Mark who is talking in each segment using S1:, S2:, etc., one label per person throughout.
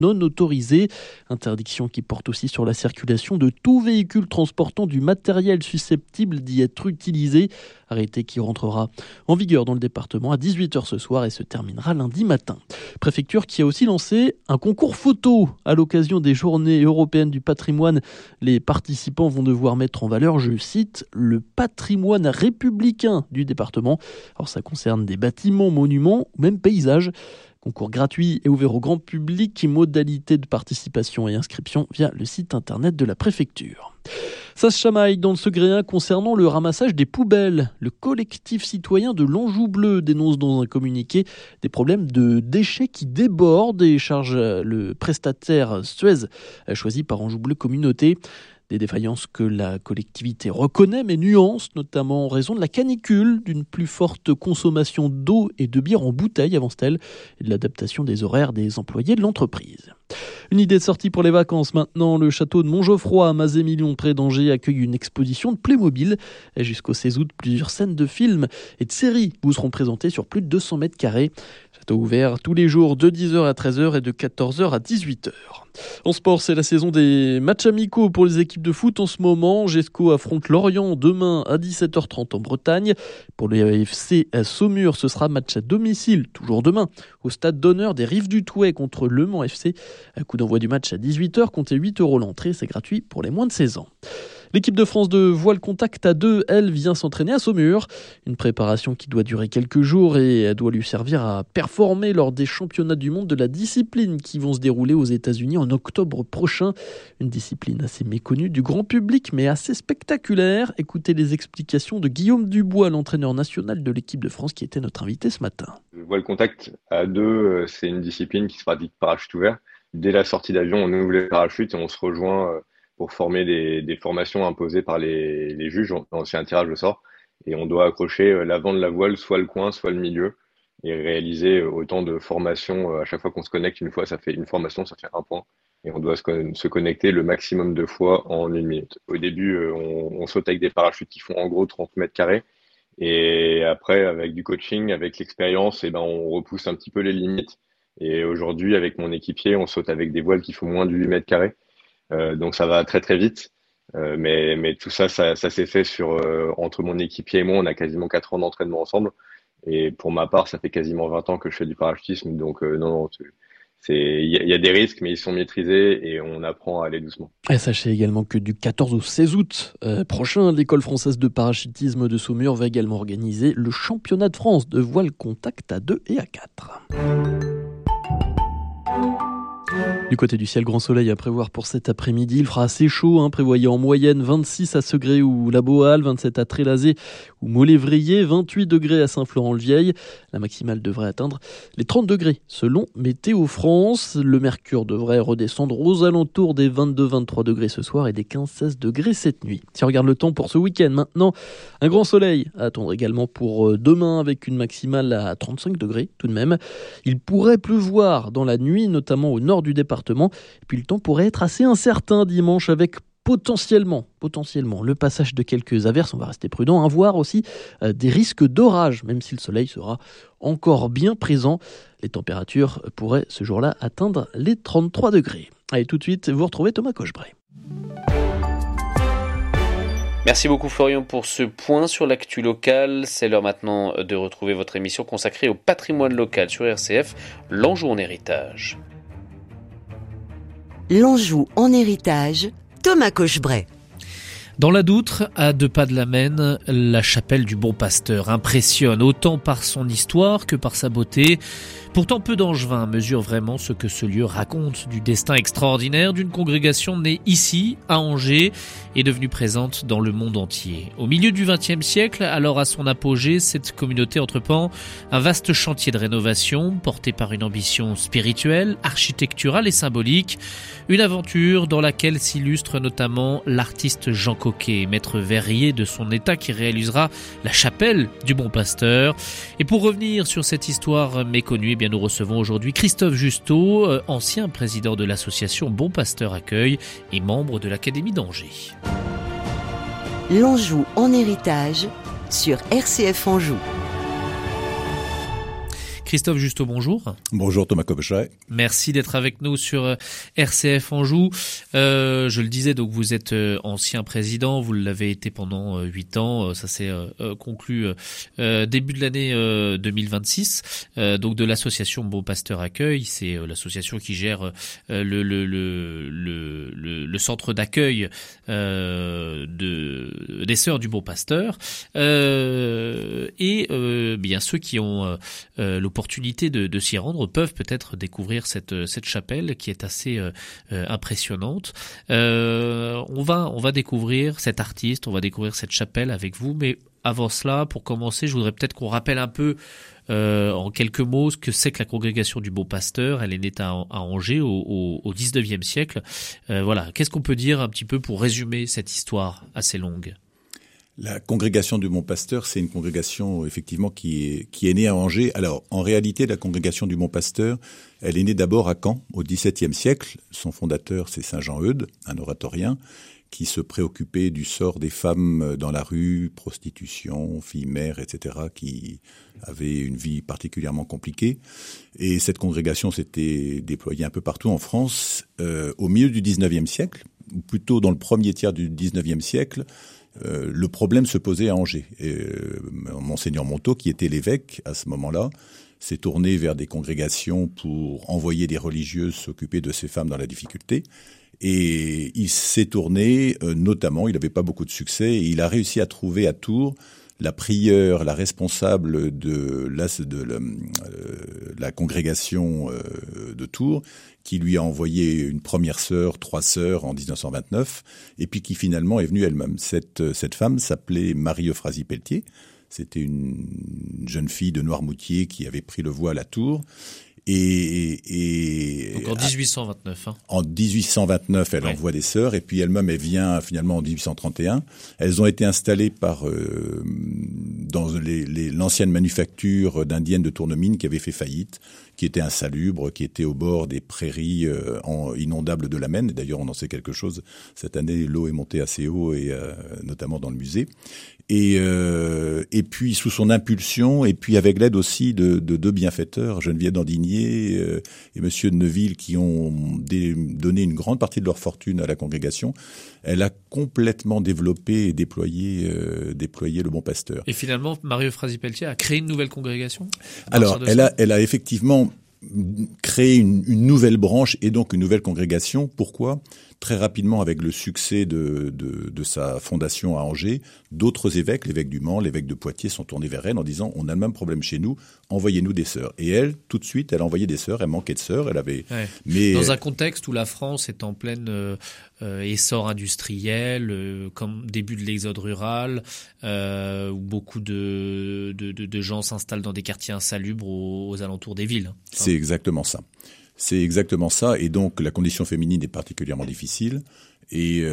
S1: non autorisés. Interdiction qui porte aussi sur la circulation de tout véhicule transportant du matériel susceptible d'y être utilisé. Arrêté qui rentrera en vigueur dans le département à 18h ce soir et se terminera lundi matin. Préfecture qui a aussi lancé un concours photo à l'occasion des Journées européennes du patrimoine. Les participants vont devoir mettre en valeur, je cite, le patrimoine républicain du département. Alors ça concerne des bâtiments, monuments ou même paysages. Concours gratuit et ouvert au grand public, modalité de participation et inscription via le site internet de la préfecture. Ça se chamaille dans le Segréen concernant le ramassage des poubelles. Le collectif citoyen de l'Anjou Bleu dénonce dans un communiqué des problèmes de déchets qui débordent et charge le prestataire Suez choisi par Anjou Bleu Communauté. Des défaillances que la collectivité reconnaît mais nuance, notamment en raison de la canicule, d'une plus forte consommation d'eau et de bière en bouteille, avance-t-elle, et de l'adaptation des horaires des employés de l'entreprise. Une idée de sortie pour les vacances maintenant. Le château de Montgeoffroy à Mazémillion près d'Angers accueille une exposition de Playmobil. Et jusqu'au 16 août, plusieurs scènes de films et de séries vous seront présentées sur plus de 200 mètres carrés. Château ouvert tous les jours de 10h à 13h et de 14h à 18h. En sport, c'est la saison des matchs amicaux pour les équipes de foot en ce moment. Gesco affronte Lorient demain à 17h30 en Bretagne. Pour le AFC à Saumur, ce sera match à domicile, toujours demain, au stade d'honneur des Rives du Touet contre Le Mans FC. Un coup d'envoi du match à 18h, comptez 8€ l'entrée, c'est gratuit pour les moins de 16 ans. L'équipe de France de voile contact à 2, elle, vient s'entraîner à Saumur. Une préparation qui doit durer quelques jours et doit lui servir à performer lors des championnats du monde de la discipline qui vont se dérouler aux États-Unis en octobre prochain. Une discipline assez méconnue du grand public mais assez spectaculaire. Écoutez les explications de Guillaume Dubois, l'entraîneur national de l'équipe de France qui était notre invité ce matin.
S2: Le voile contact à 2, c'est une discipline qui se pratique parachute ouvert. Dès la sortie d'avion, on ouvre les parachutes et on se rejoint pour former des formations imposées par les juges. On fait un tirage au sort et on doit accrocher l'avant de la voile, soit le coin, soit le milieu, et réaliser autant de formations. À chaque fois qu'on se connecte, une fois, ça fait une formation, ça fait 1 point. Et on doit se connecter le maximum de fois en 1 minute. Au début, on saute avec des parachutes qui font en gros 30 mètres carrés. Et après, avec du coaching, avec l'expérience, on repousse un petit peu les limites. Et aujourd'hui, avec mon équipier, on saute avec des voiles qui font moins de 8 mètres carrés. Donc ça va très très vite. Mais tout ça s'est fait entre mon équipier et moi, on a quasiment 4 ans d'entraînement ensemble. Et pour ma part, ça fait quasiment 20 ans que je fais du parachutisme. Donc non, il y a des risques, mais ils sont maîtrisés et on apprend à aller doucement.
S1: Et sachez également que du 14 au 16 août prochain, l'école française de parachutisme de Saumur va également organiser le championnat de France de voile contact à 2 et à 4. Du côté du ciel, grand soleil à prévoir pour cet après-midi. Il fera assez chaud, prévoyez en moyenne 26 à Segré ou La Bohalle, 27 à Trélazé ou Molévrier, 28 degrés à Saint-Florent-le-Vieil. La maximale devrait atteindre les 30 degrés selon Météo France. Le mercure devrait redescendre aux alentours des 22-23 degrés ce soir et des 15-16 degrés cette nuit. Si on regarde le temps pour ce week-end maintenant, un grand soleil à attendre également pour demain avec une maximale à 35 degrés tout de même. Il pourrait pleuvoir dans la nuit, notamment au nord du département. Et puis le temps pourrait être assez incertain dimanche avec potentiellement le passage de quelques averses, on va rester prudent, voire aussi des risques d'orage, même si le soleil sera encore bien présent. Les températures pourraient ce jour-là atteindre les 33 degrés. Allez, tout de suite, vous retrouvez Thomas Cochebray.
S3: Merci beaucoup Florian pour ce point sur l'actu locale. C'est l'heure maintenant de retrouver votre émission consacrée au patrimoine local sur RCF, l'Anjou en héritage.
S4: L'Anjou en héritage, Thomas Cochebray.
S5: Dans la Doutre, à 2 pas de la Maine, la chapelle du Bon Pasteur impressionne autant par son histoire que par sa beauté. Pourtant, peu d'Angevins mesurent vraiment ce que ce lieu raconte du destin extraordinaire d'une congrégation née ici, à Angers, et devenue présente dans le monde entier. Au milieu du XXe siècle, alors à son apogée, cette communauté entreprend un vaste chantier de rénovation porté par une ambition spirituelle, architecturale et symbolique. Une aventure dans laquelle s'illustre notamment l'artiste Jean Coquet, maître verrier de son état qui réalisera la chapelle du Bon Pasteur. Et pour revenir sur cette histoire méconnue, nous recevons aujourd'hui Christophe Justeau, ancien président de l'association Bon Pasteur Accueil et membre de l'Académie d'Angers.
S4: L'Anjou en héritage sur RCF Anjou.
S5: Christophe Justeau, bonjour.
S6: Bonjour Thomas Koschbret.
S5: Merci d'être avec nous sur RCF Anjou. Je le disais, donc vous êtes ancien président, vous l'avez été pendant 8 ans, ça s'est conclu début de l'année 2026, donc de l'association Bon Pasteur Accueil, c'est l'association qui gère le centre d'accueil des Sœurs du Bon Pasteur, et bien ceux qui ont l'opportunité de s'y rendre peuvent peut-être découvrir cette chapelle qui est assez impressionnante. On va découvrir cet artiste, on va découvrir cette chapelle avec vous, mais avant cela, pour commencer, je voudrais peut-être qu'on rappelle un peu en quelques mots ce que c'est que la congrégation du Bon Pasteur. Elle est née à Angers au 19e siècle. Voilà, qu'est-ce qu'on peut dire un petit peu pour résumer cette histoire assez longue ?
S6: La congrégation du Bon Pasteur, c'est une congrégation effectivement qui est née à Angers. Alors, en réalité, la congrégation du Bon Pasteur, elle est née d'abord à Caen, au XVIIe siècle. Son fondateur, c'est saint Jean-Eudes, un oratorien, qui se préoccupait du sort des femmes dans la rue, prostitution, filles mères, etc., qui avaient une vie particulièrement compliquée. Et cette congrégation s'était déployée un peu partout en France. Au milieu du XIXe siècle, ou plutôt dans le premier tiers du XIXe siècle, le problème se posait à Angers. Monseigneur Montaut, qui était l'évêque à ce moment-là, s'est tourné vers des congrégations pour envoyer des religieuses s'occuper de ces femmes dans la difficulté. Et il s'est tourné, notamment, il n'avait pas beaucoup de succès, et il a réussi à trouver à Tours la prieure, la responsable de la congrégation de Tours, qui lui a envoyé une première sœur, 3 sœurs en 1929, et puis qui finalement est venue elle-même. Cette femme s'appelait Marie-Euphrasie Pelletier. C'était une jeune fille de Noirmoutier qui avait pris le voile à Tours.
S5: Donc en 1829.
S6: En 1829, elle envoie des sœurs, et puis elle-même, elle vient finalement en 1831. Elles ont été installées dans l'ancienne manufacture d'indiennes de Tournemine qui avait fait faillite, qui était insalubre, qui était au bord des prairies inondables de la Maine. Et d'ailleurs, on en sait quelque chose. Cette année, l'eau est montée assez haut, et notamment dans le musée. Et puis, sous son impulsion, et puis avec l'aide aussi de deux bienfaiteurs, Geneviève d'Andigné et Monsieur de Neuville, qui ont donné une grande partie de leur fortune à la congrégation, elle a complètement développé et déployé le Bon Pasteur.
S5: Et finalement, Marie-Euphrasie Pelletier a créé une nouvelle congrégation ?
S6: Alors, elle a effectivement créé une nouvelle branche et donc une nouvelle congrégation. Pourquoi ? Très rapidement, avec le succès de sa fondation à Angers, d'autres évêques, l'évêque du Mans, l'évêque de Poitiers, sont tournés vers elle en disant « On a le même problème chez nous, envoyez-nous des sœurs ». Et elle, tout de suite, elle a envoyé des sœurs, elle manquait de sœurs, elle avait...
S5: Ouais.
S6: Mais
S5: dans un contexte où la France est en pleine essor industriel, comme début de l'exode rural, où beaucoup de gens s'installent dans des quartiers insalubres aux alentours des villes.
S6: C'est exactement ça. C'est exactement ça, et donc la condition féminine est particulièrement difficile, et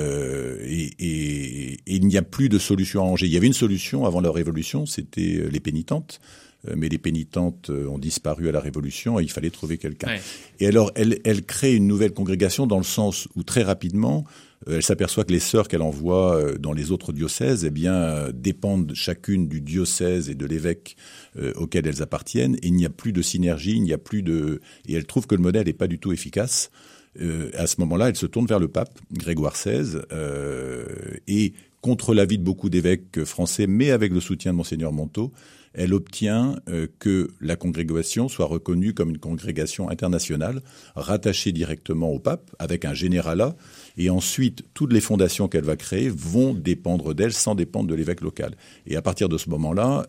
S6: il n'y a plus de solution à Angers. Il y avait une solution avant la Révolution, c'était les pénitentes, mais les pénitentes ont disparu à la Révolution et il fallait trouver quelqu'un. Ouais. Et alors, elle crée une nouvelle congrégation dans le sens où très rapidement, elle s'aperçoit que les sœurs qu'elle envoie dans les autres diocèses, dépendent chacune du diocèse et de l'évêque auquel elles appartiennent. Et il n'y a plus de synergie, et elle trouve que le modèle n'est pas du tout efficace. À ce moment-là, elle se tourne vers le pape, Grégoire XVI, et contre l'avis de beaucoup d'évêques français, mais avec le soutien de Monseigneur Montaut, elle obtient que la congrégation soit reconnue comme une congrégation internationale, rattachée directement au pape, avec un généralat, et ensuite, toutes les fondations qu'elle va créer vont dépendre d'elle sans dépendre de l'évêque local. Et à partir de ce moment-là,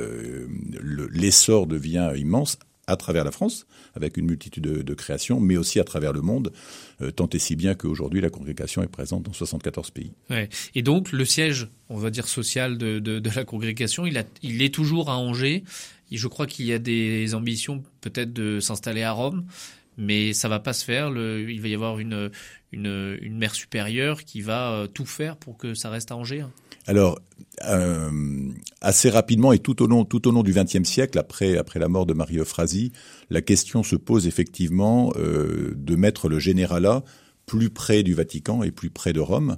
S6: l'essor devient immense à travers la France, avec une multitude de créations, mais aussi à travers le monde, tant et si bien qu'aujourd'hui, la congrégation est présente dans 74 pays.
S5: Ouais. Et donc, le siège, on va dire, social de la congrégation, il est toujours à Angers. Et je crois qu'il y a des ambitions peut-être de s'installer à Rome, mais ça va pas se faire. Il va y avoir une mère supérieure qui va tout faire pour que ça reste à Angers.
S6: Alors, assez rapidement et tout au long du XXe siècle, après la mort de Marie-Euphrasie, la question se pose effectivement de mettre le généralat plus près du Vatican et plus près de Rome.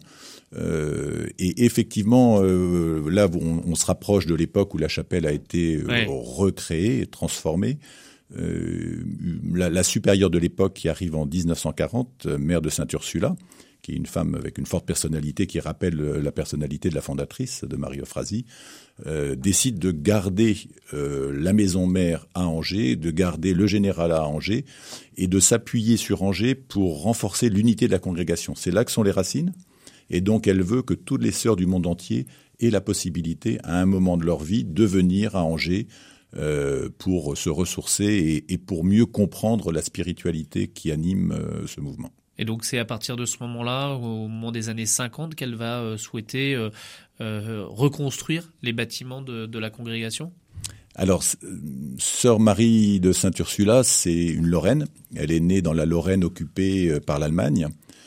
S6: Et effectivement, là, on se rapproche de l'époque où la chapelle a été recréée et transformée. la supérieure de l'époque qui arrive en 1940, mère de Sainte-Ursula, qui est une femme avec une forte personnalité qui rappelle la personnalité de la fondatrice, de Marie Euphrasie, décide de garder la maison mère à Angers, de garder le général à Angers et de s'appuyer sur Angers pour renforcer l'unité de la congrégation. C'est là que sont les racines. Et donc elle veut que toutes les sœurs du monde entier aient la possibilité, à un moment de leur vie, de venir à Angers pour se ressourcer et pour mieux comprendre la spiritualité qui anime ce mouvement.
S5: Et donc c'est à partir de ce moment-là, au moment des années 50, qu'elle va souhaiter reconstruire les bâtiments de la congrégation ?
S6: Alors, sœur Marie de Sainte-Ursula, c'est une Lorraine. Elle est née dans la Lorraine occupée par l'Allemagne.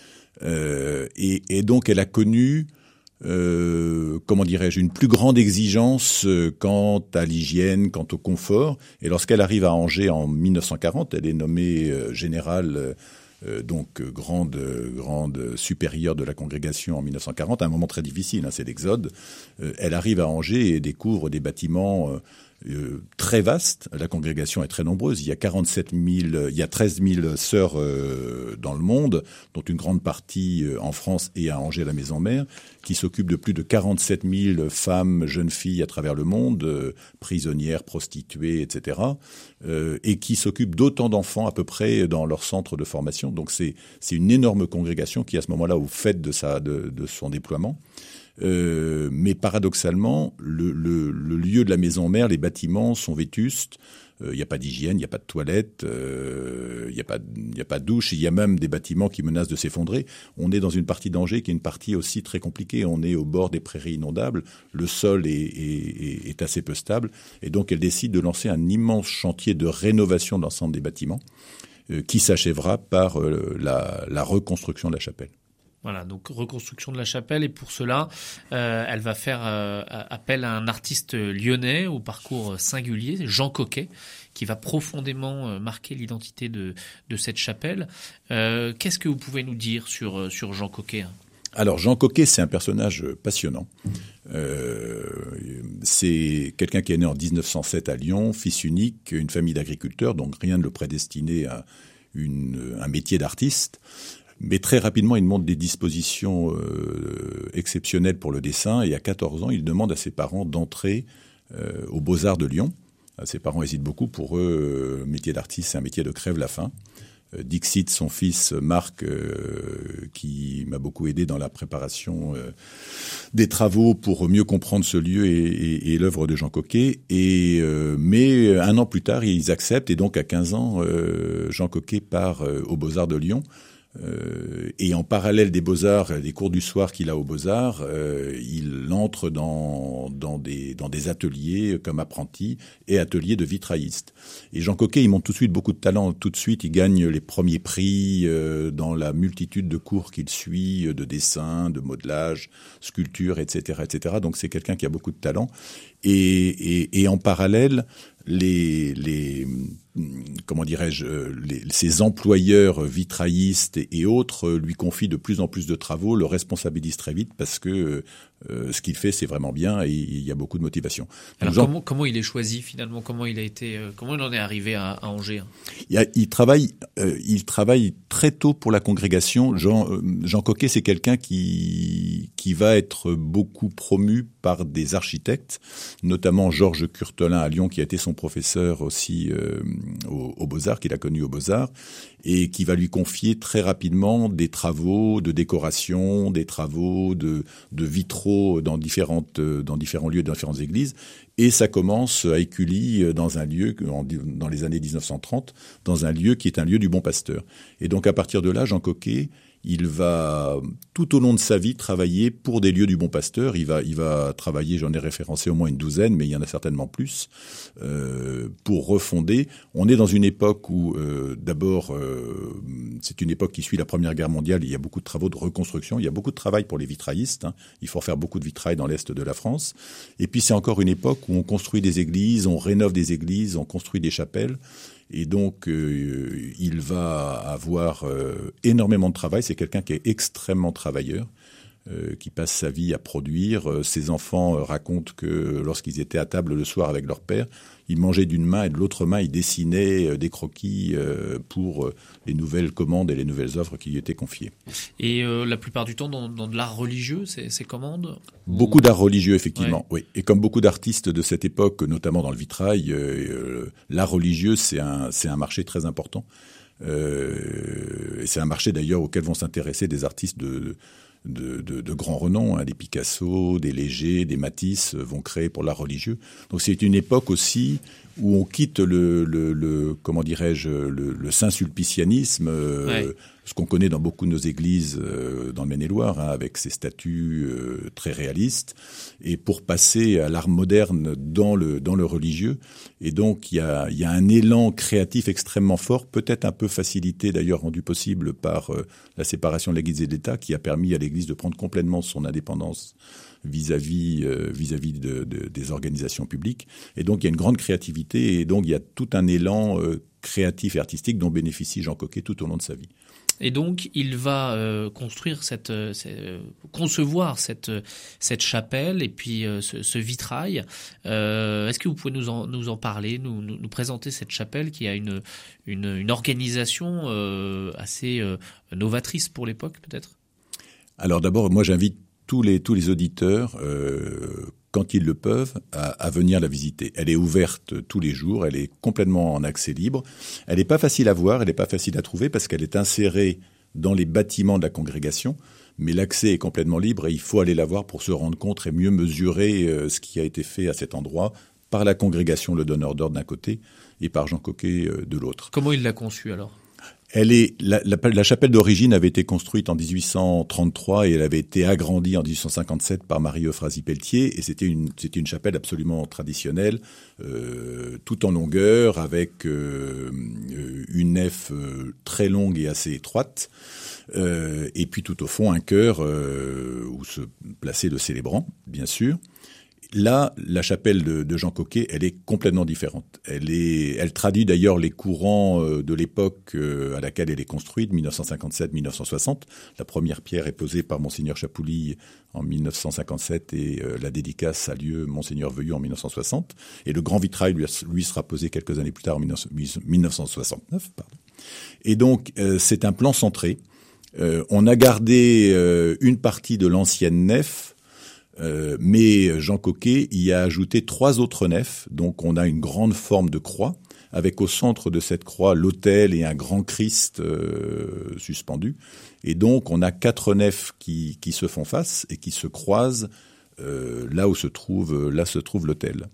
S6: Et donc elle a connu, une plus grande exigence quant à l'hygiène, quant au confort. Et lorsqu'elle arrive à Angers en 1940, elle est nommée générale, grande supérieure de la congrégation en 1940, un moment très difficile, c'est l'Exode. Elle arrive à Angers et découvre des bâtiments très vastes. La congrégation est très nombreuse. Il y a 13 000 sœurs dans le monde, dont une grande partie en France et à Angers, la maison mère, qui s'occupe de plus de 47 000 femmes, jeunes filles à travers le monde, prisonnières, prostituées, etc., et qui s'occupe d'autant d'enfants à peu près dans leur centre de formation. Donc c'est une énorme congrégation qui, à ce moment-là, au fait de son déploiement. Mais paradoxalement, le lieu de la maison mère, les bâtiments sont vétustes. Il n'y a pas d'hygiène, il n'y a pas de toilette, il n'y a pas de douche. Il y a même des bâtiments qui menacent de s'effondrer. On est dans une partie d'Angers qui est une partie aussi très compliquée. On est au bord des prairies inondables. Le sol est assez peu stable. Et donc, elle décide de lancer un immense chantier de rénovation de l'ensemble des bâtiments qui s'achèvera par la reconstruction de la chapelle.
S5: Voilà, donc reconstruction de la chapelle, et pour cela, elle va faire appel à un artiste lyonnais au parcours singulier, Jean Coquet, qui va profondément marquer l'identité de cette chapelle. Qu'est-ce que vous pouvez nous dire sur Jean Coquet ?
S6: Alors Jean Coquet, c'est un personnage passionnant. C'est quelqu'un qui est né en 1907 à Lyon, fils unique, une famille d'agriculteurs, donc rien ne le prédestinait à un métier d'artiste. Mais très rapidement, il montre des dispositions exceptionnelles pour le dessin. Et à 14 ans, il demande à ses parents d'entrer aux Beaux-Arts de Lyon. Ses parents hésitent beaucoup. Pour eux, le métier d'artiste, c'est un métier de crève-la-faim. Dixit, son fils Marc, qui m'a beaucoup aidé dans la préparation des travaux pour mieux comprendre ce lieu et l'œuvre de Jean Coquet. Mais un an plus tard, ils acceptent. Et donc, à 15 ans, Jean Coquet part aux Beaux-Arts de Lyon. Et en parallèle des Beaux-Arts, des cours du soir qu'il a aux Beaux-Arts, il entre dans des ateliers comme apprenti et ateliers de vitrailliste. Et Jean Coquet, il montre tout de suite beaucoup de talent. Tout de suite, il gagne les premiers prix dans la multitude de cours qu'il suit, de dessin, de modelage, sculpture, etc., etc. Donc c'est quelqu'un qui a beaucoup de talent. Et en parallèle, ses employeurs vitraillistes et autres lui confient de plus en plus de travaux, le responsabilisent très vite parce que ce qu'il fait, c'est vraiment bien et il y a beaucoup de motivation.
S5: Alors comment il est choisi finalement ? Comment il en est arrivé à Angers ?
S6: Il travaille très tôt pour la congrégation. Jean Coquet, c'est quelqu'un qui va être beaucoup promu par des architectes, notamment Georges Curtelin à Lyon, qui a été son professeur aussi aux Beaux-Arts, qu'il a connu aux Beaux-Arts, et qui va lui confier très rapidement des travaux de décoration, des travaux de vitraux dans différents lieux, dans différentes églises. Et ça commence à Écully, dans un lieu, dans les années 1930, dans un lieu qui est un lieu du Bon Pasteur. Et donc à partir de là, Jean Coquet, il va tout au long de sa vie travailler pour des lieux du Bon Pasteur. Il va travailler, j'en ai référencé au moins une douzaine, mais il y en a certainement plus, pour refonder. On est dans une époque où, c'est une époque qui suit la Première Guerre mondiale. Il y a beaucoup de travaux de reconstruction. Il y a beaucoup de travail pour les vitraillistes. Il faut faire beaucoup de vitrail dans l'Est de la France. Et puis c'est encore une époque où on construit des églises, on rénove des églises, on construit des chapelles. Et donc, il va avoir énormément de travail. C'est quelqu'un qui est extrêmement travailleur. qui passe sa vie à produire. Ses enfants racontent que lorsqu'ils étaient à table le soir avec leur père, ils mangeaient d'une main et de l'autre main, ils dessinaient des croquis pour les nouvelles commandes et les nouvelles offres qui lui étaient confiées.
S5: Et la plupart du temps, dans de l'art religieux, ces commandes ?
S6: Beaucoup d'art religieux, effectivement,
S5: ouais.
S6: oui. Et comme beaucoup d'artistes de cette époque, notamment dans le vitrail, l'art religieux, c'est un marché très important. Et c'est un marché d'ailleurs auquel vont s'intéresser des artistes de grand renom, des Picasso, des Léger, des Matisse vont créer pour l'art religieux. Donc c'est une époque aussi où on quitte le Saint-Sulpicianisme, ce qu'on connaît dans beaucoup de nos églises dans le Maine-et-Loire, avec ces statues très réalistes, et pour passer à l'art moderne dans le religieux. Et donc il y a un élan créatif extrêmement fort, peut-être un peu facilité d'ailleurs, rendu possible par la séparation de l'Église et de l'État, qui a permis à l'Église de prendre complètement son indépendance vis-à-vis des organisations publiques. Et donc il y a une grande créativité, et donc il y a tout un élan créatif et artistique dont bénéficie Jean Coquet tout au long de sa vie.
S5: Et donc, il va concevoir cette chapelle et puis ce vitrail. Est-ce que vous pouvez nous en parler, nous présenter cette chapelle qui a une organisation assez novatrice pour l'époque, peut-être ?
S6: Alors d'abord, moi j'invite tous les auditeurs, quand ils le peuvent, à venir la visiter. Elle est ouverte tous les jours, elle est complètement en accès libre. Elle n'est pas facile à voir, elle n'est pas facile à trouver parce qu'elle est insérée dans les bâtiments de la congrégation, mais l'accès est complètement libre et il faut aller la voir pour se rendre compte et mieux mesurer ce qui a été fait à cet endroit par la congrégation, le donneur d'ordre d'un côté, et par Jean Coquet de l'autre.
S5: Comment il l'a conçue alors ?
S6: La chapelle d'origine avait été construite en 1833 et elle avait été agrandie en 1857 par Marie-Euphrasie-Pelletier, et c'était une chapelle absolument traditionnelle, tout en longueur, avec une nef très longue et assez étroite, et puis tout au fond un chœur où se plaçait le célébrant, bien sûr. Là, la chapelle de Jean Coquet, elle est complètement différente. Elle traduit d'ailleurs les courants de l'époque à laquelle elle est construite, 1957-1960. La première pierre est posée par Monseigneur Chapouli en 1957 et la dédicace a lieu Monseigneur Veuillot en 1960. Et le grand vitrail, lui sera posé quelques années plus tard, en 1969. Pardon. Et donc, c'est un plan centré. On a gardé une partie de l'ancienne nef, mais Jean Coquet y a ajouté 3 autres nefs, donc on a une grande forme de croix, avec au centre de cette croix l'autel et un grand Christ suspendu. Et donc on a 4 nefs qui se font face et qui se croisent là se trouve l'autel.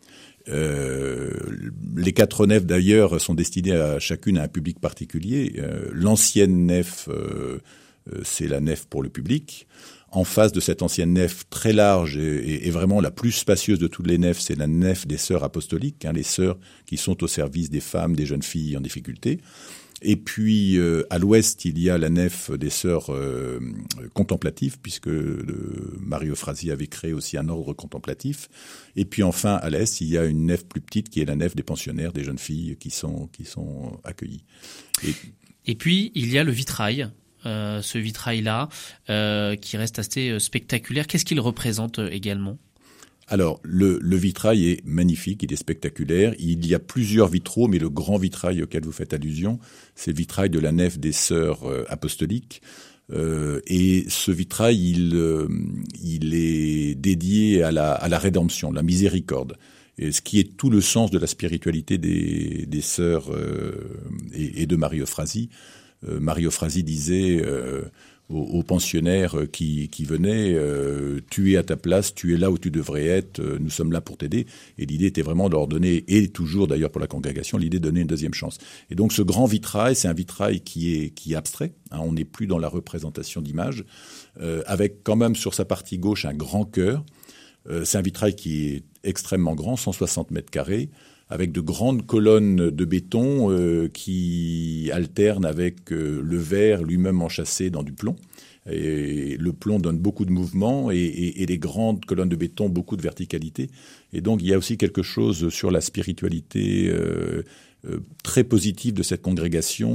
S6: Les 4 nefs d'ailleurs sont destinées à chacune à un public particulier. L'ancienne nef, c'est la nef pour le public. En face de cette ancienne nef très large et vraiment la plus spacieuse de toutes les nefs, c'est la nef des sœurs apostoliques, les sœurs qui sont au service des femmes, des jeunes filles en difficulté. Et puis à l'ouest, il y a la nef des sœurs contemplatives, puisque Marie-Euphrasie avait créé aussi un ordre contemplatif. Et puis enfin, à l'est, il y a une nef plus petite qui est la nef des pensionnaires, des jeunes filles qui sont accueillies.
S5: Et puis, il y a le vitrail. Ce vitrail-là, qui reste assez spectaculaire. Qu'est-ce qu'il représente également ?
S6: Alors, le vitrail est magnifique, il est spectaculaire. Il y a plusieurs vitraux, mais le grand vitrail auquel vous faites allusion, c'est le vitrail de la nef des sœurs apostoliques. Et ce vitrail, il est dédié à la rédemption, la miséricorde. Et ce qui est tout le sens de la spiritualité des sœurs et de Marie-Euphrasie. Marie-Euphrasie disait aux pensionnaires qui venaient tu es à ta place, tu es là où tu devrais être, nous sommes là pour t'aider. Et l'idée était vraiment de leur donner, et toujours d'ailleurs pour la congrégation, l'idée de donner une deuxième chance. Et donc ce grand vitrail, c'est un vitrail qui est abstrait, on n'est plus dans la représentation d'images, avec quand même sur sa partie gauche un grand chœur. C'est un vitrail qui est extrêmement grand, 160 mètres carrés, avec de grandes colonnes de béton qui alternent avec le verre lui-même enchâssé dans du plomb. Et le plomb donne beaucoup de mouvement et les grandes colonnes de béton, beaucoup de verticalité. Et donc, il y a aussi quelque chose sur la spiritualité très positive de cette congrégation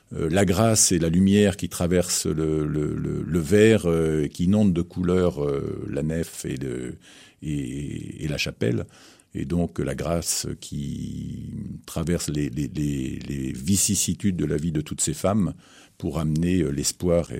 S6: la grâce et la lumière qui traversent le verre, qui inondent de couleurs la nef et la chapelle. Et donc la grâce qui traverse les vicissitudes de la vie de toutes ces femmes pour amener l'espoir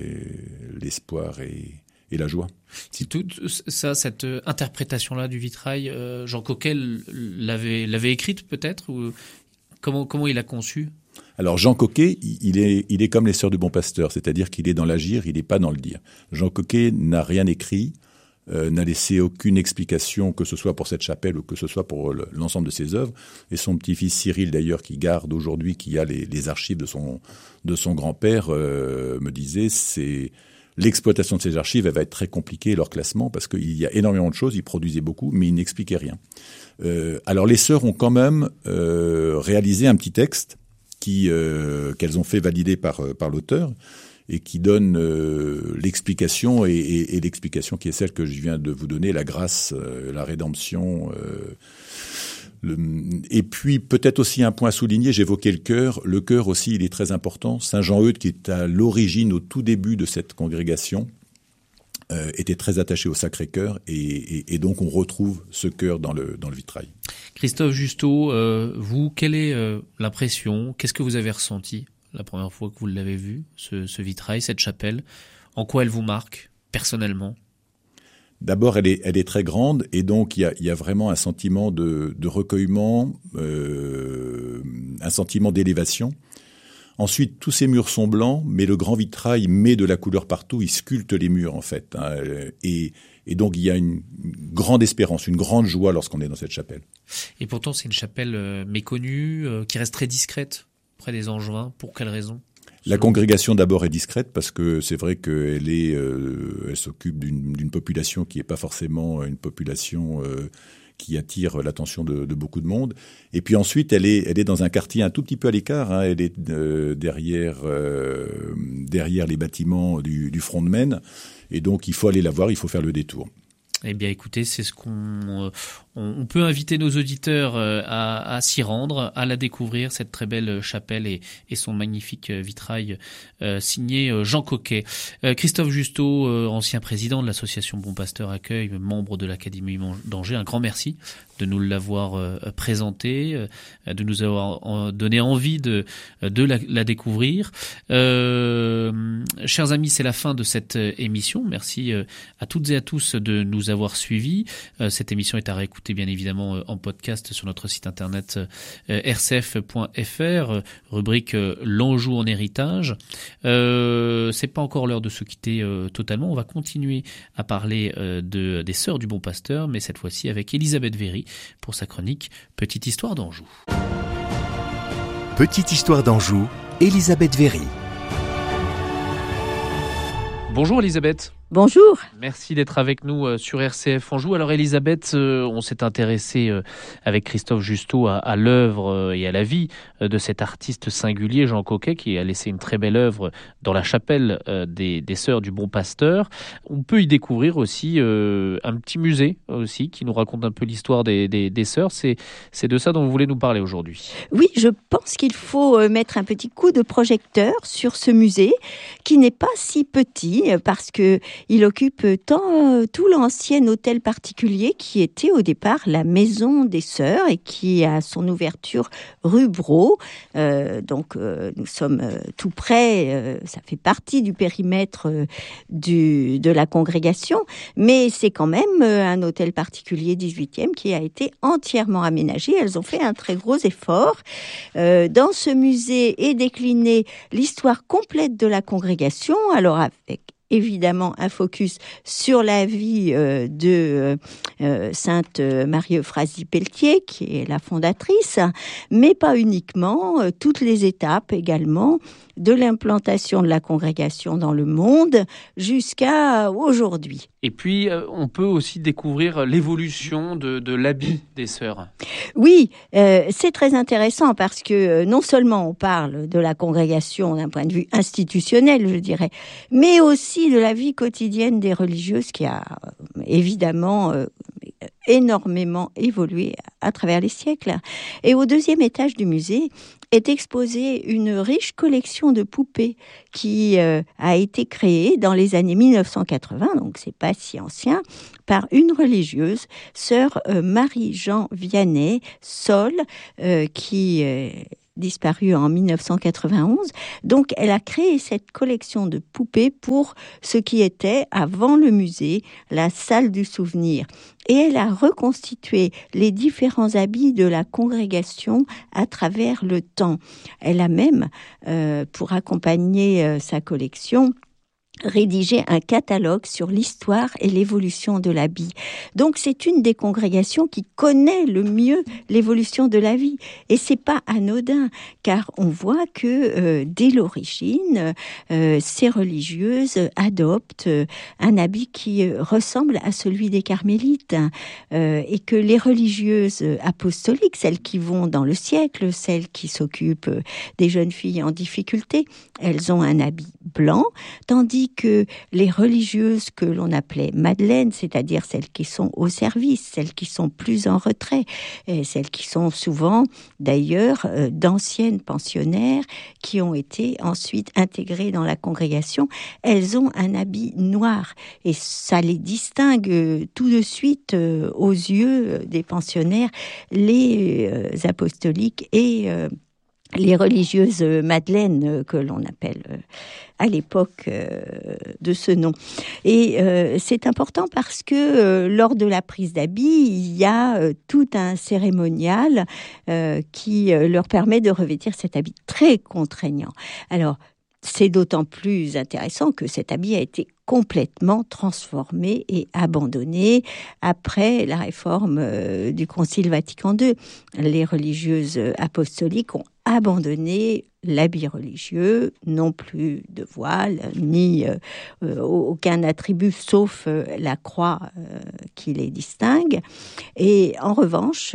S6: et la joie.
S5: Si tout ça, cette interprétation-là du vitrail, Jean Coquet l'avait écrite peut-être, ou comment il l'a conçue?
S6: Alors Jean Coquet, il est comme les Sœurs du Bon Pasteur, c'est-à-dire qu'il est dans l'agir, il n'est pas dans le dire. Jean Coquet n'a rien écrit, n'a laissé aucune explication, que ce soit pour cette chapelle ou que ce soit pour l'ensemble de ses œuvres. Et son petit-fils Cyril, d'ailleurs, qui garde aujourd'hui, qui a les archives de son grand-père, me disait, l'exploitation de ces archives, elle va être très compliquée, leur classement, parce qu'il y a énormément de choses, ils produisaient beaucoup, mais ils n'expliquaient rien. Alors les sœurs ont quand même réalisé un petit texte qu'elles ont fait valider par l'auteur, et qui donne l'explication, et l'explication qui est celle que je viens de vous donner, la grâce, la rédemption. Et puis peut-être aussi un point à souligner, j'évoquais le chœur. Le chœur aussi, il est très important. Saint Jean-Eudes, qui est à l'origine, au tout début de cette congrégation, était très attaché au Sacré-Cœur, et donc on retrouve ce chœur dans le vitrail.
S5: Christophe Justeau, vous, quelle est l'impression? Qu'est-ce que vous avez ressenti la première fois que vous l'avez vu, ce vitrail, cette chapelle? En quoi elle vous marque, personnellement?
S6: D'abord, elle est très grande, et donc il y a vraiment un sentiment de recueillement, un sentiment d'élévation. Ensuite, tous ces murs sont blancs, mais le grand vitrail met de la couleur partout, il sculpte les murs en fait. Hein, et donc il y a une grande espérance, une grande joie lorsqu'on est dans cette chapelle.
S5: Et pourtant, c'est une chapelle méconnue, qui reste très discrète auprès des Angevins. Pour quelle raison?
S6: La congrégation d'abord est discrète parce que c'est vrai qu'elle elle s'occupe d'une population qui n'est pas forcément une population qui attire l'attention de beaucoup de monde. Et puis ensuite, elle est dans un quartier un tout petit peu à l'écart. Hein, elle est derrière les bâtiments du front de Maine. Et donc, il faut aller la voir, il faut faire le détour.
S5: Eh bien, écoutez, c'est ce on peut inviter nos auditeurs à s'y rendre, à la découvrir, cette très belle chapelle et son magnifique vitrail signé Jean Coquet. Christophe Justeau, ancien président de l'association Bon Pasteur Accueil, membre de l'Académie d'Angers, un grand merci de nous l'avoir présenté, de nous avoir donné envie de la découvrir. Chers amis, c'est la fin de cette émission. Merci à toutes et à tous de nous avoir suivis. Cette émission est à réécouter bien évidemment en podcast sur notre site internet rcf.fr, rubrique l'Anjou en héritage. C'est pas encore l'heure de se quitter totalement. On va continuer à parler des Sœurs du Bon Pasteur, mais cette fois-ci avec Elisabeth Véry pour sa chronique Petite Histoire d'Anjou.
S7: Petite Histoire d'Anjou, Elisabeth Véry.
S5: Bonjour Elisabeth.
S8: Bonjour.
S5: Merci d'être avec nous sur RCF Anjou. Alors Elisabeth, on s'est intéressé avec Christophe Justeau à l'œuvre et à la vie de cet artiste singulier, Jean Coquet, qui a laissé une très belle œuvre dans la chapelle des Sœurs du Bon Pasteur. On peut y découvrir aussi un petit musée aussi qui nous raconte un peu l'histoire des Sœurs. C'est de ça dont vous voulez nous parler aujourd'hui.
S8: Oui, je pense qu'il faut mettre un petit coup de projecteur sur ce musée qui n'est pas si petit parce que il occupe tout l'ancien hôtel particulier qui était au départ la Maison des Sœurs et qui a son ouverture rue Brault. Donc nous sommes tout près, ça fait partie du périmètre de la congrégation, mais c'est quand même un hôtel particulier 18e qui a été entièrement aménagé. Elles ont fait un très gros effort. Dans ce musée est déclinée l'histoire complète de la congrégation, alors avec évidemment un focus sur la vie de Sainte Marie-Euphrasie Pelletier, qui est la fondatrice, mais pas uniquement, toutes les étapes également de l'implantation de la congrégation dans le monde jusqu'à aujourd'hui.
S5: Et puis, on peut aussi découvrir l'évolution de l'habit des sœurs.
S8: Oui, c'est très intéressant parce que non seulement on parle de la congrégation d'un point de vue institutionnel, je dirais, mais aussi de la vie quotidienne des religieuses qui a évidemment énormément évolué à travers les siècles. Et au deuxième étage du musée, est exposée une riche collection de poupées qui a été créée dans les années 1980, donc c'est pas si ancien, par une religieuse, sœur Marie-Jean Vianney Sol, qui disparue en 1991. Donc, elle a créé cette collection de poupées pour ce qui était, avant le musée, la salle du souvenir. Et elle a reconstitué les différents habits de la congrégation à travers le temps. Elle a même, pour accompagner sa collection, rédiger un catalogue sur l'histoire et l'évolution de l'habit. Donc c'est une des congrégations qui connaît le mieux l'évolution de la vie. Et c'est pas anodin, car on voit que dès l'origine, ces religieuses adoptent un habit qui ressemble à celui des carmélites, et que les religieuses apostoliques, celles qui vont dans le siècle, celles qui s'occupent des jeunes filles en difficulté, elles ont un habit blanc, tandis que les religieuses que l'on appelait Madeleine, c'est-à-dire celles qui sont au service, celles qui sont plus en retrait, et celles qui sont souvent d'ailleurs d'anciennes pensionnaires qui ont été ensuite intégrées dans la congrégation, elles ont un habit noir et ça les distingue tout de suite aux yeux des pensionnaires, les apostoliques et les religieuses Madeleine que l'on appelle à l'époque de ce nom. Et c'est important parce que lors de la prise d'habit, il y a tout un cérémonial qui leur permet de revêtir cet habit très contraignant. Alors, c'est d'autant plus intéressant que cet habit a été complètement transformé et abandonné après la réforme du Concile Vatican II. Les religieuses apostoliques ont abandonné l'habit religieux, non plus de voile, ni aucun attribut sauf la croix qui les distingue. Et en revanche,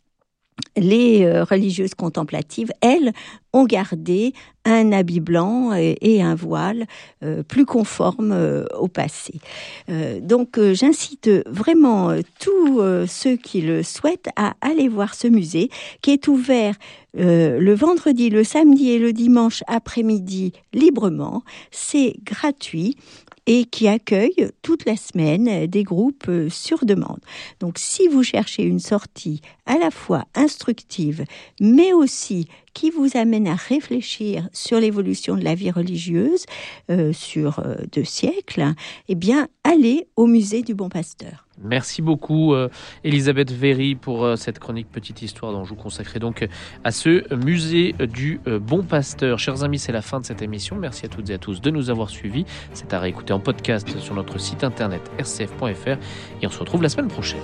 S8: les religieuses contemplatives, elles, ont gardé un habit blanc et un voile plus conformes au passé. Donc j'incite vraiment tous ceux qui le souhaitent à aller voir ce musée qui est ouvert le vendredi, le samedi et le dimanche après-midi librement. C'est gratuit et qui accueille toute la semaine des groupes sur demande. Donc si vous cherchez une sortie à la fois instructive, mais aussi qui vous amène à réfléchir sur l'évolution de la vie religieuse sur 2 siècles, eh bien, allez au musée du Bon Pasteur.
S5: Merci beaucoup Elisabeth Véry pour cette chronique Petite Histoire d'Anjou consacrée donc à ce musée du Bon Pasteur. Chers amis, c'est la fin de cette émission. Merci à toutes et à tous de nous avoir suivis. C'est à réécouter en podcast sur notre site internet rcf.fr et on se retrouve la semaine prochaine.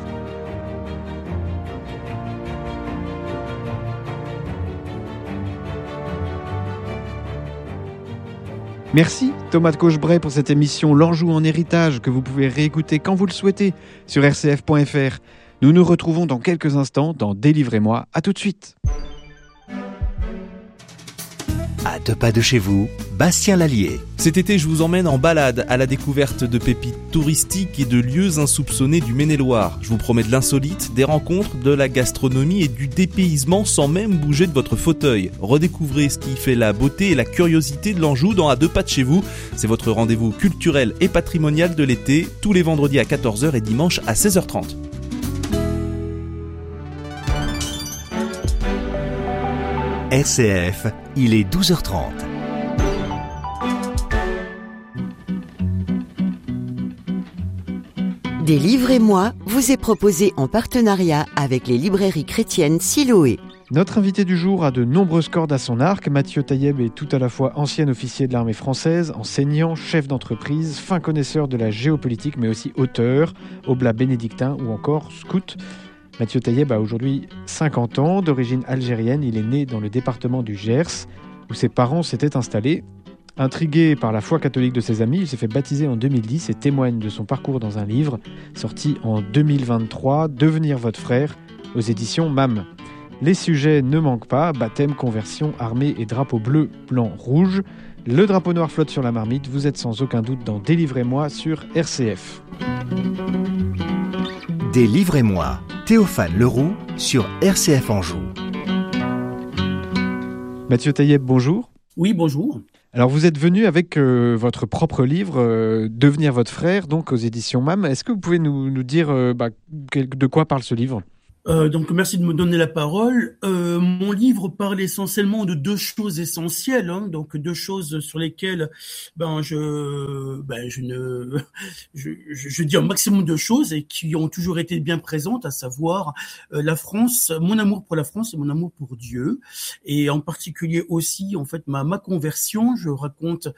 S9: Merci Thomas de Cochebray pour cette émission L'Anjou en héritage que vous pouvez réécouter quand vous le souhaitez sur rcf.fr. Nous nous retrouvons dans quelques instants dans Délivrez-moi. À tout de suite.
S7: À 2 pas de chez vous, Bastien Lallier.
S10: Cet été, je vous emmène en balade à la découverte de pépites touristiques et de lieux insoupçonnés du Maine-et-Loire. Je vous promets de l'insolite, des rencontres, de la gastronomie et du dépaysement sans même bouger de votre fauteuil. Redécouvrez ce qui fait la beauté et la curiosité de l'Anjou dans À 2 pas de chez vous. C'est votre rendez-vous culturel et patrimonial de l'été, tous les vendredis à 14h et dimanche à 16h30.
S7: RCF, il est 12h30. Délivrez-moi vous est proposé en partenariat avec les librairies chrétiennes Siloé.
S9: Notre invité du jour a de nombreuses cordes à son arc. Mathieu Taïeb est tout à la fois ancien officier de l'armée française, enseignant, chef d'entreprise, fin connaisseur de la géopolitique, mais aussi auteur, oblat bénédictin ou encore scout. Mathieu Taïeb a aujourd'hui 50 ans, d'origine algérienne. Il est né dans le département du Gers, où ses parents s'étaient installés. Intrigué par la foi catholique de ses amis, il s'est fait baptiser en 2010 et témoigne de son parcours dans un livre sorti en 2023, Devenir votre frère, aux éditions MAM. Les sujets ne manquent pas, baptême, conversion, armée et drapeau bleu, blanc, rouge. Le drapeau noir flotte sur la marmite, vous êtes sans aucun doute dans Délivrez-moi sur RCF.
S7: Délivrez-moi, Théophane Leroux sur RCF Anjou.
S9: Mathieu Taïeb, bonjour.
S11: Oui, bonjour.
S9: Alors vous êtes venu avec votre propre livre, Devenir votre frère, donc aux éditions MAM. Est-ce que vous pouvez nous dire de quoi parle ce livre ?
S11: Donc merci de me donner la parole. Mon livre parle essentiellement de deux choses essentielles, donc deux choses sur lesquelles je dis un maximum de choses et qui ont toujours été bien présentes, à savoir la France, mon amour pour la France et mon amour pour Dieu, et en particulier aussi en fait ma conversion. Je raconte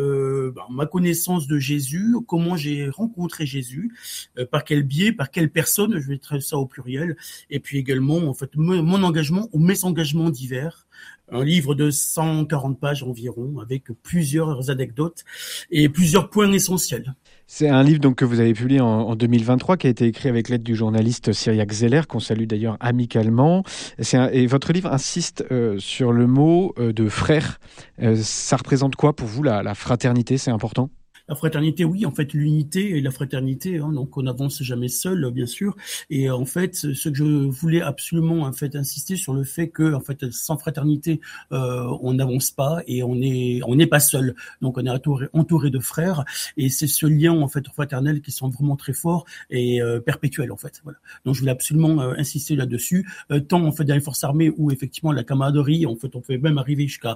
S11: ma connaissance de Jésus, comment j'ai rencontré Jésus, par quel biais, par quelle personne, je vais traiter ça au pluriel. Et puis également, en fait, mon engagement ou mes engagements divers. Un livre de 140 pages environ, avec plusieurs anecdotes et plusieurs points essentiels.
S9: C'est un livre donc que vous avez publié en 2023, qui a été écrit avec l'aide du journaliste Cyriaque Zeller, qu'on salue d'ailleurs amicalement. Et votre livre insiste sur le mot de frère. Ça représente quoi pour vous, la fraternité ? C'est important ?
S11: La fraternité, oui, en fait, l'unité et la fraternité, donc on n'avance jamais seul, bien sûr. Et en fait, ce que je voulais absolument en fait insister sur le fait que en fait sans fraternité, on n'avance pas et on n'est pas seul. Donc on est entouré de frères et c'est ce lien en fait fraternel qui sont vraiment très fort et perpétuel en fait. Voilà. Donc je voulais absolument insister là-dessus, tant en fait dans les forces armées où effectivement la camaraderie, en fait, on peut même arriver jusqu'à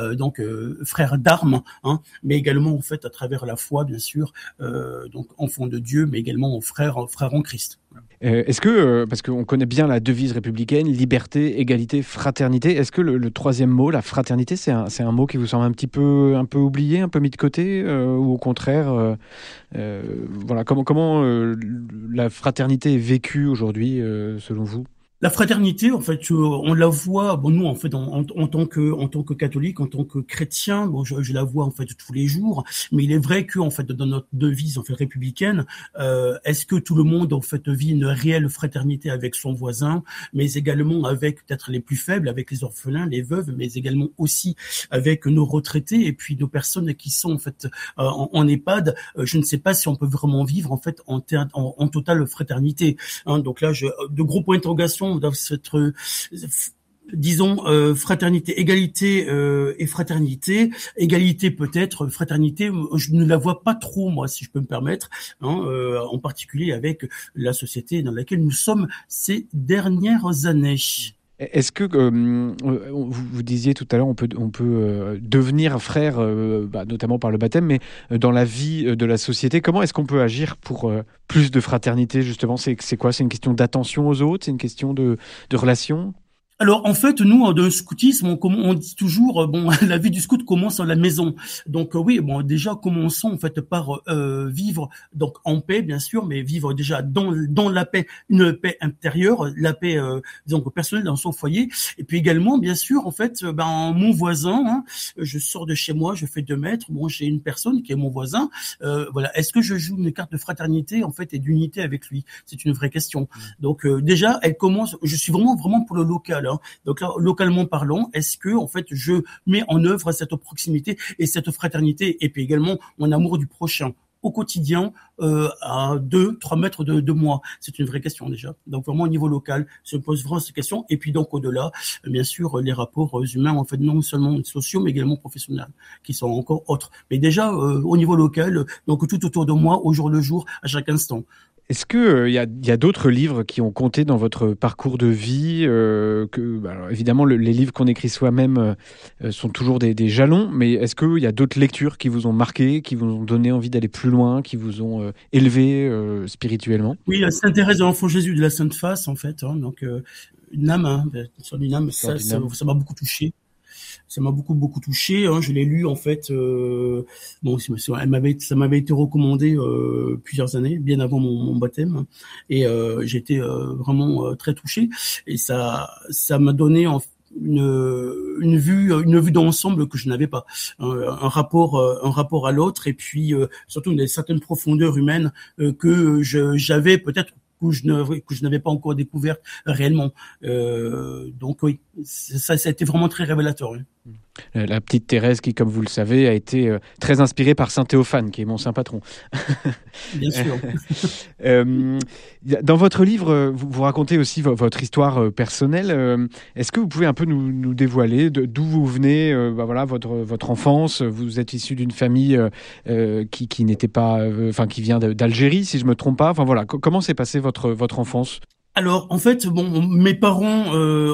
S11: frères d'armes, mais également en fait à travers la foi, bien sûr, donc enfant de Dieu, mais également frère en Christ.
S9: Est-ce que, parce qu'on connaît bien la devise républicaine, liberté, égalité, fraternité, est-ce que le troisième mot, la fraternité, c'est un mot qui vous semble un peu oublié, un peu mis de côté, ou au contraire, voilà, comment la fraternité est vécue aujourd'hui, selon vous ?
S11: La fraternité, en fait, on la voit. Bon, nous, en fait, en tant que catholique, en tant que chrétien, bon, je la vois en fait tous les jours. Mais il est vrai que, en fait, dans notre devise en fait républicaine, est-ce que tout le monde en fait vit une réelle fraternité avec son voisin, mais également avec peut-être les plus faibles, avec les orphelins, les veuves, mais également aussi avec nos retraités et puis nos personnes qui sont en fait en EHPAD. Je ne sais pas si on peut vraiment vivre en fait en totale fraternité. Donc là, de gros points d'interrogation doivent être, disons, fraternité, égalité et fraternité. Égalité peut-être, fraternité, je ne la vois pas trop, moi, si je peux me permettre, en particulier avec la société dans laquelle nous sommes ces dernières années.
S9: Est-ce que, vous disiez tout à l'heure, on peut devenir frère, notamment par le baptême, mais dans la vie de la société, comment est-ce qu'on peut agir pour plus de fraternité, justement ? C'est quoi ? C'est une question d'attention aux autres ? C'est une question de relation ?
S11: Alors en fait, nous, dans le scoutisme, on dit toujours, la vie du scout commence à la maison. Donc oui, déjà commençons en fait par vivre donc en paix, bien sûr, mais vivre déjà dans la paix, une paix intérieure, la paix disons personnelle dans son foyer. Et puis également, bien sûr, en fait, mon voisin, je sors de chez moi, je fais 2 mètres, j'ai une personne qui est mon voisin. Voilà, est-ce que je joue une carte de fraternité en fait et d'unité avec lui ? C'est une vraie question. Donc déjà, elle commence. Je suis vraiment pour le local. Donc là, localement parlant, est-ce que en fait je mets en œuvre cette proximité et cette fraternité et puis également mon amour du prochain au quotidien à 2-3 mètres de moi? C'est une vraie question déjà. Donc vraiment au niveau local se pose vraiment cette question. Et puis donc au-delà, bien sûr, les rapports humains en fait non seulement sociaux mais également professionnels qui sont encore autres. Mais déjà au niveau local, donc tout autour de moi, au jour le jour, à chaque instant.
S9: Est-ce qu'il y a d'autres livres qui ont compté dans votre parcours de vie alors évidemment, les livres qu'on écrit soi-même sont toujours des jalons, mais est-ce qu'il y a d'autres lectures qui vous ont marqué, qui vous ont donné envie d'aller plus loin, qui vous ont élevé spirituellement ? Oui,
S11: la Sainte Thérèse de l'Enfant Jésus de la Sainte Face, en fait. Donc, une âme, sur une âme, ça m'a beaucoup touché. Ça m'a beaucoup touché. Je l'ai lu en fait. Ça m'avait été recommandé plusieurs années, bien avant mon baptême, et j'étais vraiment très touché. Et ça m'a donné une vue d'ensemble que je n'avais pas, un rapport à l'autre, et puis surtout une certaine profondeur humaine que j'avais peut-être que je n'avais pas encore découvert réellement. Donc oui, ça a été vraiment très révélateur. Oui.
S9: La petite Thérèse qui, comme vous le savez, a été très inspirée par Saint Théophane, qui est mon saint patron.
S11: Bien sûr.
S9: Dans votre livre, vous racontez aussi votre histoire personnelle. Est-ce que vous pouvez un peu nous dévoiler d'où vous venez, votre enfance? Vous êtes issu d'une famille qui n'était pas, qui vient d'Algérie, si je me trompe pas. Enfin voilà, comment s'est passée votre enfance?
S11: Alors, en fait, mes parents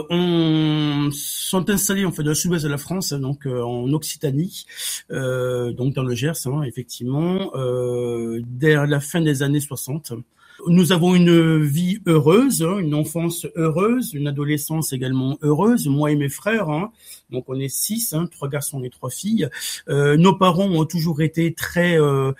S11: sont installés en fait dans le sud-ouest de la France, donc en Occitanie, donc dans le Gers, effectivement, dès la fin des années 60. Nous avons une vie heureuse, une enfance heureuse, une adolescence également heureuse, moi et mes frères. Donc on est 6, 3 garçons et 3 filles. Nos parents ont toujours été très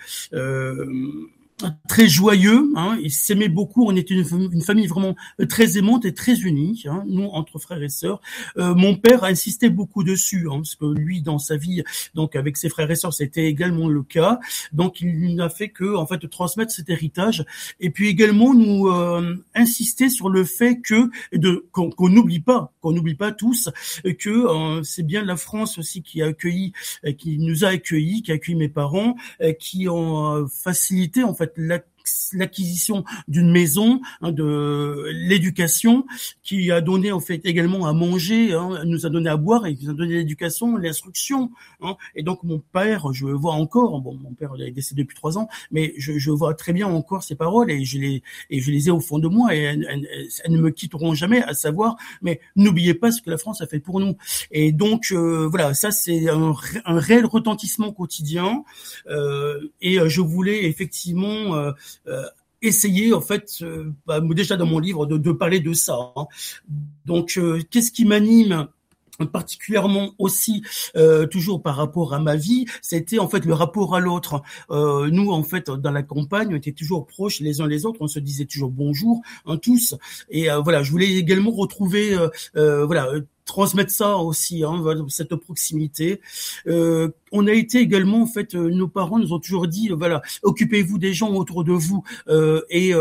S11: joyeux, ils s'aimaient beaucoup, on était une famille vraiment très aimante et très unie, nous entre frères et sœurs. Mon père a insisté beaucoup dessus, parce que lui dans sa vie, donc avec ses frères et sœurs, c'était également le cas. Donc il n'a fait que en fait transmettre cet héritage et puis également nous insister sur le fait qu'on n'oublie pas tous que c'est bien la France aussi qui nous a accueillis, qui a accueilli mes parents, qui ont facilité en fait l'acquisition d'une maison, de l'éducation, qui a donné en fait également à manger, nous a donné à boire et nous a donné l'éducation, l'instruction. Et donc mon père, je le vois encore, mon père est décédé depuis 3 ans, mais je vois très bien encore ses paroles et je les ai au fond de moi et elles ne me quitteront jamais, à savoir, mais n'oubliez pas ce que la France a fait pour nous. Et donc voilà, ça c'est un réel retentissement quotidien et je voulais effectivement essayer en fait déjà dans mon livre de parler de ça. Donc qu'est-ce qui m'anime particulièrement aussi toujours par rapport à ma vie, c'était en fait le rapport à l'autre. Nous en fait dans la campagne on était toujours proches les uns les autres, on se disait toujours bonjour tous et voilà, je voulais également retrouver transmettre ça aussi, cette proximité. On a été également, en fait, nos parents nous ont toujours dit, occupez-vous des gens autour de vous et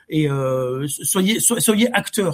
S11: soyez acteurs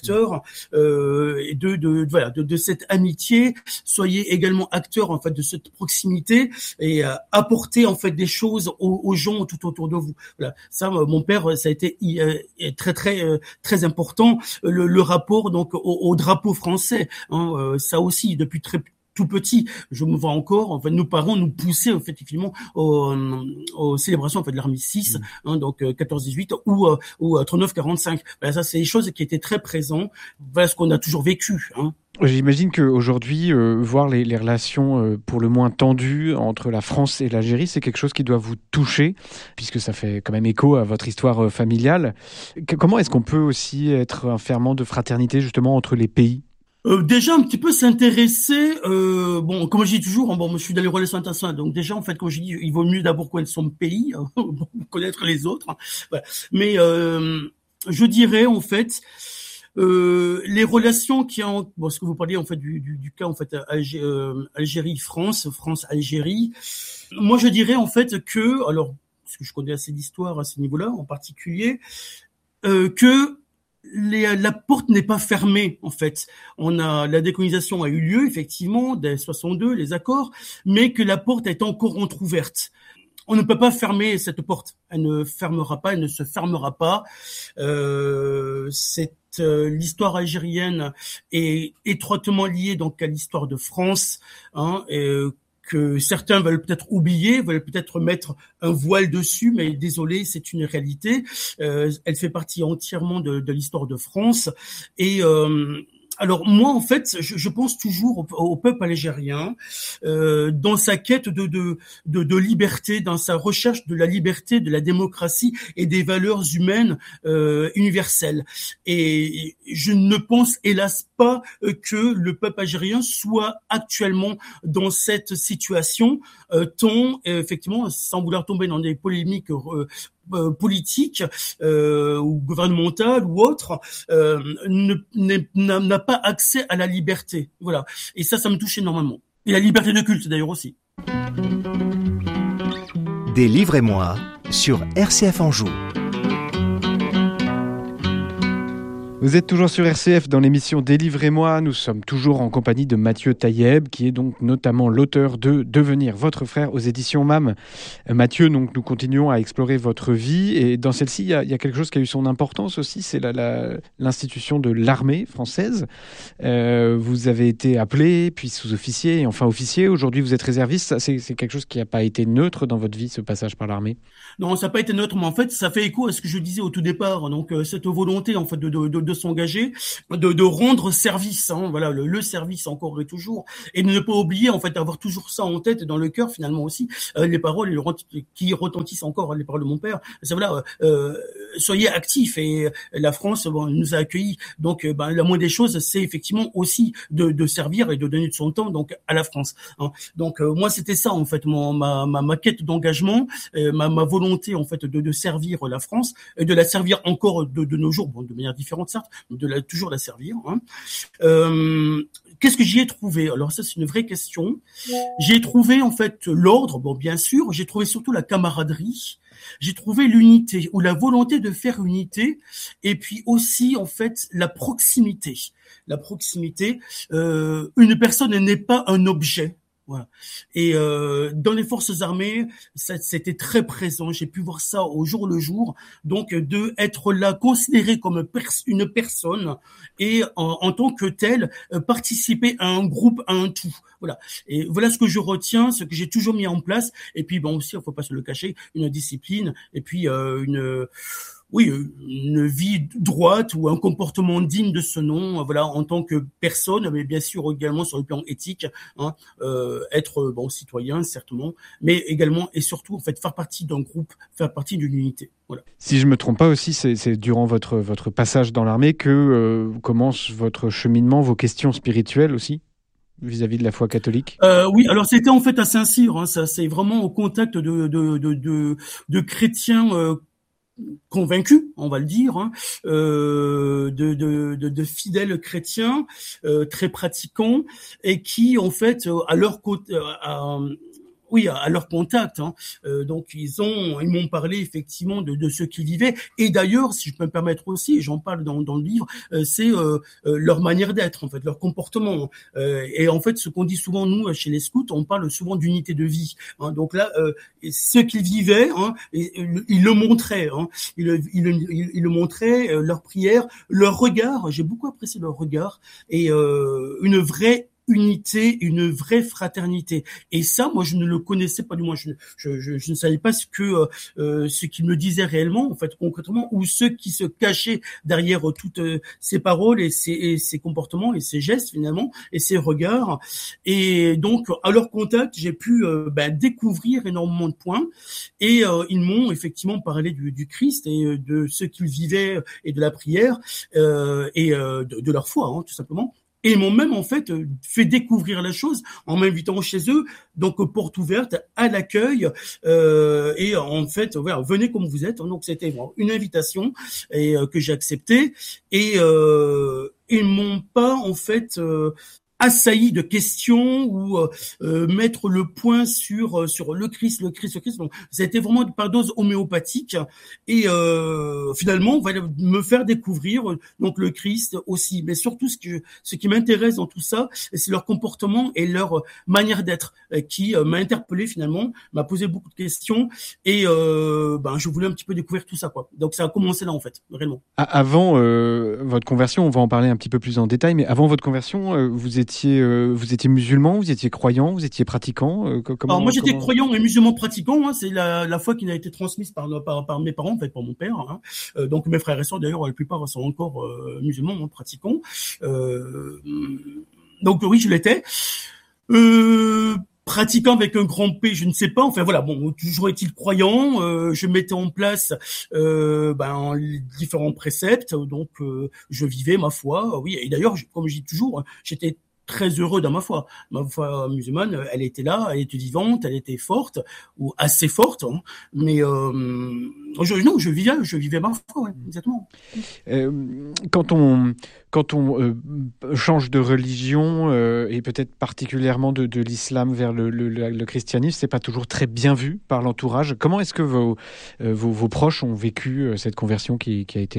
S11: de cette amitié, soyez également acteurs en fait de cette proximité et apportez en fait des choses aux gens tout autour de vous. Voilà, ça, mon père, ça a été très important. Le rapport donc au drapeau français. Ça aussi, depuis tout petit, je me vois encore. En fait, nos parents nous poussaient effectivement aux célébrations en fait de l'armistice, donc 14-18 ou 39-45. Voilà, ça c'est des choses qui étaient très présentes. Voilà ce qu'on a toujours vécu.
S9: J'imagine qu'aujourd'hui, voir les relations pour le moins tendues entre la France et l'Algérie, c'est quelque chose qui doit vous toucher, puisque ça fait quand même écho à votre histoire familiale. Comment est-ce qu'on peut aussi être un ferment de fraternité justement entre les pays ?
S11: Déjà un petit peu s'intéresser, comme je dis toujours, moi je suis dans les relations internationales, donc déjà en fait comme je dis, il vaut mieux d'abord connaître son pays, pour connaître les autres. Voilà. Mais je dirais en fait les relations ce que vous parliez en fait du cas en fait Algérie-France, France-Algérie. Moi je dirais en fait que, alors parce que je connais assez d'histoire à ce niveau-là en particulier, que la porte n'est pas fermée en fait. La décolonisation a eu lieu effectivement dès 62, les accords, mais que la porte est encore entrouverte. On ne peut pas fermer cette porte. Elle ne fermera pas, elle ne se fermera pas. L'histoire algérienne est étroitement liée donc à l'histoire de France, que certains veulent peut-être oublier, veulent peut-être mettre un voile dessus, mais désolé, c'est une réalité. Elle fait partie entièrement de l'histoire de France. Et alors moi, en fait, je pense toujours au peuple algérien dans sa quête de liberté, dans sa recherche de la liberté, de la démocratie et des valeurs humaines universelles. Et je ne pense hélas pas que le peuple algérien soit actuellement dans cette situation, tant effectivement, sans vouloir tomber dans des polémiques politique ou gouvernementale ou autre n'a pas accès à la liberté. Voilà. Et ça me touche énormément. Et la liberté de culte d'ailleurs aussi.
S12: Des livres et moi sur RCF Anjou.
S9: Vous êtes toujours sur RCF dans l'émission Délivrez-moi. Nous sommes toujours en compagnie de Mathieu Taïeb, qui est donc notamment l'auteur de Devenir votre frère aux éditions MAM. Mathieu, donc, nous continuons à explorer votre vie. Et dans celle-ci, il y a quelque chose qui a eu son importance aussi, c'est l'institution de l'armée française. Vous avez été appelé, puis sous-officier, et enfin officier. Aujourd'hui, vous êtes réserviste. C'est quelque chose qui n'a pas été neutre dans votre vie, ce passage par l'armée?
S11: Non, ça n'a pas été neutre, mais en fait, ça fait écho à ce que je disais au tout départ. Donc, cette volonté, en fait, de s'engager, de rendre service, voilà, le service encore et toujours, et de ne pas oublier, en fait, d'avoir toujours ça en tête et dans le cœur, finalement aussi, les paroles qui retentissent encore, les paroles de mon père. C'est voilà, soyez actifs, et la France, nous a accueillis. Donc, la moindre des choses, c'est effectivement aussi de servir et de donner de son temps, donc, à la France. Donc, moi, c'était ça, en fait, ma quête d'engagement, ma volonté, en fait, de servir la France et de la servir encore de nos jours, de manière différente, certes, toujours la servir. Qu'est-ce que j'y ai trouvé? Alors ça, c'est une vraie question. J'ai trouvé en fait l'ordre, bien sûr. J'ai trouvé surtout la camaraderie. J'ai trouvé l'unité ou la volonté de faire unité, et puis aussi en fait la proximité. La proximité. Une personne n'est pas un objet. Voilà. Et dans les forces armées, c'était très présent. J'ai pu voir ça au jour le jour. Donc, de être là, considéré comme une personne, et en tant que tel, participer à un groupe, à un tout. Voilà. Et voilà ce que je retiens, ce que j'ai toujours mis en place. Et puis, aussi, il faut pas se le cacher, une discipline, et puis une vie droite ou un comportement digne de ce nom, voilà, en tant que personne, mais bien sûr également sur le plan éthique, être citoyen certainement, mais également et surtout en fait faire partie d'un groupe, faire partie d'une unité. Voilà.
S9: Si je me trompe pas aussi, c'est durant votre passage dans l'armée que commence votre cheminement, vos questions spirituelles aussi vis-à-vis de la foi catholique.
S11: Oui, alors c'était en fait à Saint-Cyr, ça c'est vraiment au contact de chrétiens convaincus, on va le dire, de fidèles chrétiens très pratiquants, et qui en fait à leur côté à leur contact. Donc ils m'ont parlé effectivement de ce qu'ils vivaient. Et d'ailleurs, si je peux me permettre aussi, et j'en parle dans le livre, c'est leur manière d'être, en fait, leur comportement. Et en fait, ce qu'on dit souvent nous chez les scouts, on parle souvent d'unité de vie. Donc là, ce qu'ils vivaient, ils le montraient. Ils le montraient, leur prière, leur regard. J'ai beaucoup apprécié leur regard, et une vraie unité, une vraie fraternité. Et ça, moi, je ne le connaissais pas, du moins, je ne savais pas ce qu'il me disait réellement, en fait, concrètement, ou ce qui se cachait derrière toutes ces paroles et ces comportements et ces gestes, finalement, et ces regards. Et donc, à leur contact, j'ai pu découvrir énormément de points, et ils m'ont effectivement parlé du Christ et de ce qu'ils vivaient et de la prière, et de leur foi, tout simplement. Et ils m'ont même en fait fait découvrir la chose en m'invitant chez eux, donc porte ouverte à l'accueil, et en fait voilà, venez comme vous êtes. Donc c'était une invitation, et que j'ai acceptée, et ils m'ont pas en fait assailli de questions ou mettre le point sur le Christ. Donc, ça a été vraiment par dose homéopathique, et finalement, va me faire découvrir donc le Christ aussi. Mais surtout, ce qui m'intéresse dans tout ça, c'est leur comportement et leur manière d'être, qui m'a interpellé finalement, m'a posé beaucoup de questions, et je voulais un petit peu découvrir tout ça, quoi. Donc ça a commencé là en fait, réellement.
S9: Avant votre conversion, on va en parler un petit peu plus en détail, mais avant votre conversion, vous étiez musulman, vous étiez croyant, vous étiez pratiquant.
S11: Alors moi j'étais croyant et musulman pratiquant. C'est la foi qui m'a été transmise par mes parents, en fait, par mon père. Donc mes frères et sœurs d'ailleurs, la plupart sont encore musulmans, pratiquants. Donc oui, je l'étais. Pratiquant avec un grand P, je ne sais pas. Enfin voilà, toujours est-il croyant. Je mettais en place différents préceptes. Donc je vivais ma foi. Oui, et d'ailleurs, comme je dis toujours, j'étais très heureux dans ma foi. Ma foi musulmane, elle était là, elle était vivante, elle était forte, ou assez forte. Mais je vivais ma foi, exactement.
S9: Quand on change de religion, et peut-être particulièrement de l'islam vers le christianisme, c'est pas toujours très bien vu par l'entourage. Comment est-ce que vos proches ont vécu cette conversion qui a été la vôtre ?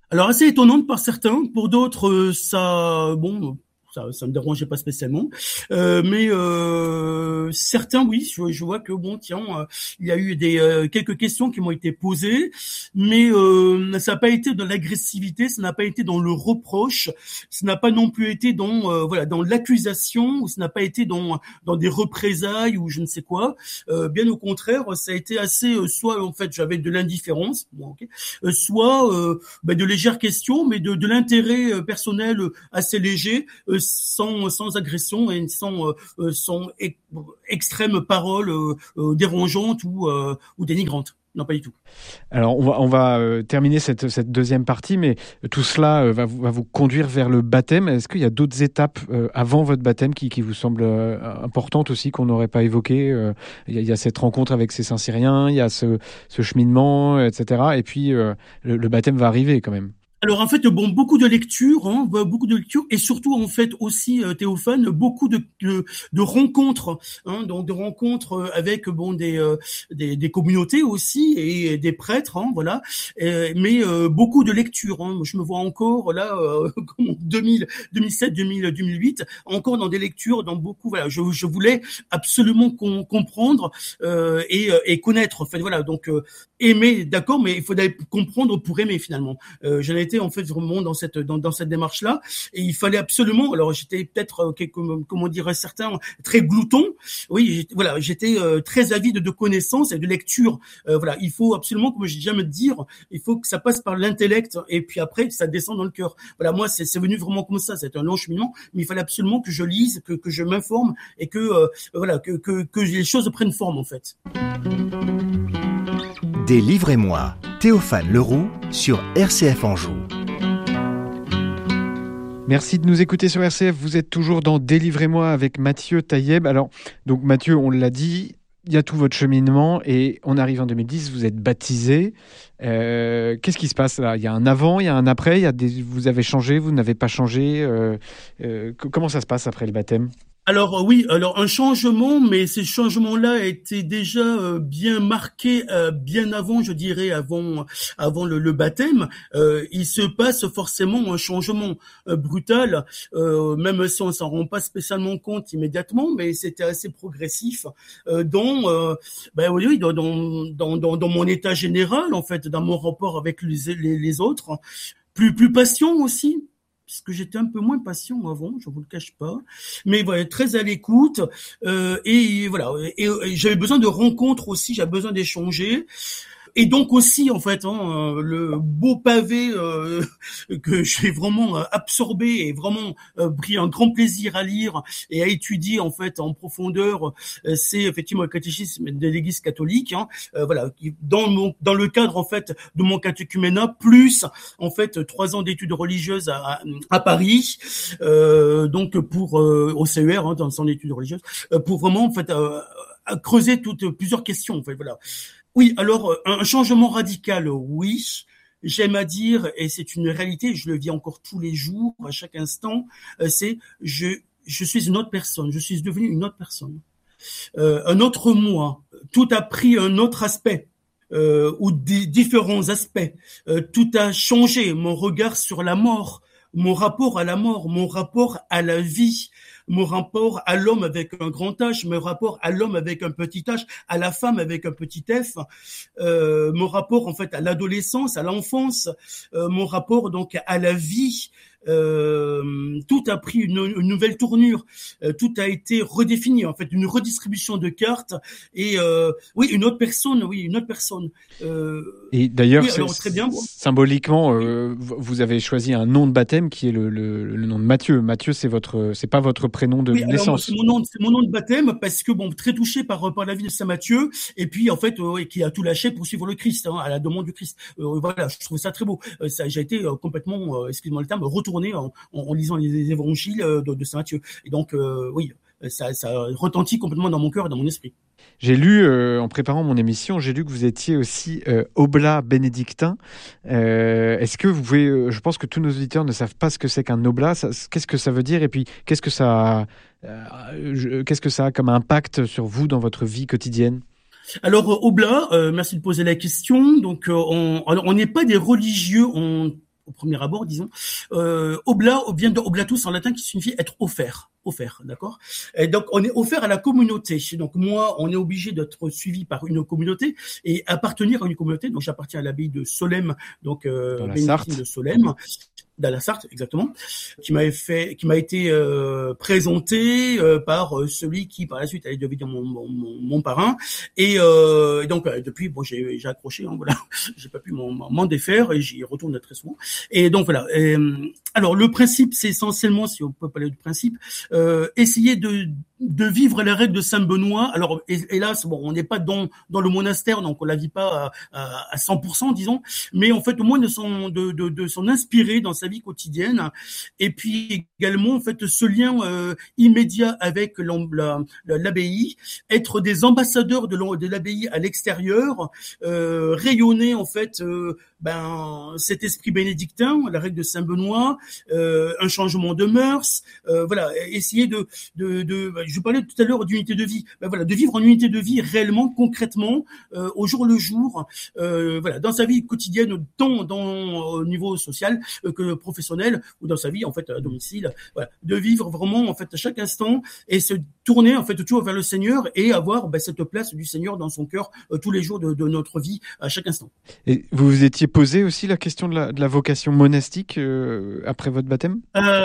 S11: Alors assez étonnante par certains, pour d'autres ça me dérangeait pas spécialement, mais certains oui, je vois que il y a eu quelques questions qui m'ont été posées, mais ça n'a pas été de l'agressivité, ça n'a pas été dans le reproche, ça n'a pas non plus été dans dans l'accusation, ou ça n'a pas été dans des représailles ou je ne sais quoi. Bien au contraire, ça a été assez soit en fait j'avais de l'indifférence, soit de légères questions, mais de l'intérêt personnel assez léger. Sans agression et sans extrême paroles dérangeantes ou dénigrantes. Non, pas du tout.
S9: Alors, on va terminer cette deuxième partie, mais tout cela va vous conduire vers le baptême. Est-ce qu'il y a d'autres étapes avant votre baptême qui vous semblent importantes aussi, qu'on n'aurait pas évoquées? Il y a cette rencontre avec ces Saint-Cyriens, il y a ce cheminement, etc. Et puis, le baptême va arriver quand même.
S11: Alors en fait, beaucoup de lectures, et surtout en fait aussi Théophane, beaucoup de rencontres, donc de rencontres avec des communautés aussi et des prêtres, mais beaucoup de lectures. Je me vois encore là, 2007, 2008, encore dans des lectures, dans beaucoup. Voilà, je voulais absolument comprendre et connaître. En fait, voilà, donc aimer, d'accord, mais il faudrait comprendre pour aimer finalement. J'en ai été en fait vraiment dans cette démarche-là, et il fallait absolument. Alors j'étais peut-être, comment dirait certains, très glouton. Oui, j'étais très avide de connaissances et de lecture. Il faut absolument, comme je dis jamais dire, il faut que ça passe par l'intellect et puis après ça descend dans le cœur. Voilà, moi c'est venu vraiment comme ça. C'est un long cheminement, mais il fallait absolument que je lise, que je m'informe et que les choses prennent forme en fait.
S12: Délivrez-moi, Théophane Leroux sur RCF Anjou.
S9: Merci de nous écouter sur RCF. Vous êtes toujours dans Délivrez-moi avec Mathieu Taïeb. Alors, donc Mathieu, on l'a dit, il y a tout votre cheminement et on arrive en 2010, vous êtes baptisé. Qu'est-ce qui se passe là? Il y a un avant, il y a un après, vous avez changé, vous n'avez pas changé. Comment ça se passe après le baptême?
S11: Alors oui, un changement, mais ces changements-là étaient déjà bien marqués bien avant, je dirais, avant le baptême. Il se passe forcément un changement brutal, même si on s'en rend pas spécialement compte immédiatement, mais c'était assez progressif dans mon état général, en fait, dans mon rapport avec les autres, plus patient aussi. Parce que j'étais un peu moins patient avant, je vous le cache pas, mais voilà, très à l'écoute, et j'avais besoin de rencontres aussi, j'avais besoin d'échanger. Et donc aussi, en fait, le beau pavé que j'ai vraiment absorbé et vraiment pris un grand plaisir à lire et à étudier en fait en profondeur, c'est effectivement le catéchisme de l'Église catholique. Dans le cadre en fait de mon catéchuménat, plus en fait 3 ans d'études religieuses à Paris, donc pour au CER dans son études religieuses, pour vraiment en fait creuser plusieurs questions en fait. Voilà. Oui, alors un changement radical, oui, j'aime à dire, et c'est une réalité, je le vis encore tous les jours, à chaque instant, c'est je suis une autre personne, je suis devenu une autre personne, un autre moi, tout a pris un autre aspect, ou différents aspects, tout a changé, mon regard sur la mort, mon rapport à la mort, mon rapport à la vie, mon rapport à l'homme avec un grand H, mon rapport à l'homme avec un petit H, à la femme avec un petit F, mon rapport en fait à l'adolescence, à l'enfance, mon rapport donc à la vie. Tout a pris une nouvelle tournure, tout a été redéfini en fait, une redistribution de cartes et une autre personne.
S9: Et d'ailleurs,
S11: très bien,
S9: symboliquement, vous avez choisi un nom de baptême qui est le nom de Mathieu. Mathieu, c'est pas votre prénom de naissance.
S11: C'est mon nom de baptême parce que très touché par la vie de Saint Matthieu et puis en fait qui a tout lâché pour suivre le Christ, à la demande du Christ. Je trouve ça très beau. J'ai été complètement, excusez-moi le terme, retourné en lisant les évangiles de Saint Matthieu. Et donc ça retentit complètement dans mon cœur et dans mon esprit.
S9: J'ai lu, en préparant mon émission, j'ai lu que vous étiez aussi oblat bénédictin. Est-ce que vous pouvez... je pense que tous nos auditeurs ne savent pas ce que c'est qu'un oblat. Qu'est-ce que ça veut dire? Et puis, qu'est-ce que ça a comme impact sur vous dans votre vie quotidienne?
S11: Alors, oblat, merci de poser la question. Donc, on n'est pas des religieux au premier abord, disons. Oblat vient de oblatus en latin qui signifie être offert, d'accord. Et donc on est offert à la communauté. Donc moi, on est obligé d'être suivi par une communauté et appartenir à une communauté. Donc j'appartiens à l'abbaye de Solesmes, donc bénédictine de Solesmes. Dans la Sarthe, exactement, qui m'a été présenté par celui qui par la suite allait devenir mon parrain, et donc depuis bon j'ai accroché, hein, voilà, j'ai pas pu m'en défaire et j'y retourne très souvent. Et donc voilà. Alors le principe, c'est essentiellement, si on peut parler du principe, essayer de vivre les règles de Saint Benoît. Alors hélas, bon, on n'est pas dans le monastère, donc on la vit pas à 100%, disons, mais en fait au moins de s'en inspirer dans sa vie quotidienne. Et puis également en fait ce lien immédiat avec l'abbaye, être des ambassadeurs de l'abbaye à l'extérieur, rayonner en fait cet esprit bénédictin, la règle de Saint Benoît, un changement de mœurs, voilà, essayer je parlais tout à l'heure d'unité de vie, voilà, de vivre en unité de vie réellement, concrètement, au jour le jour, voilà, dans sa vie quotidienne, tant au niveau social que professionnel, ou dans sa vie en fait à domicile, voilà, de vivre vraiment en fait à chaque instant et se tourner en fait toujours vers le Seigneur et avoir cette place du Seigneur dans son cœur tous les jours de notre vie à chaque instant.
S9: Et vous vous étiez posé aussi la question de la vocation monastique après votre baptême?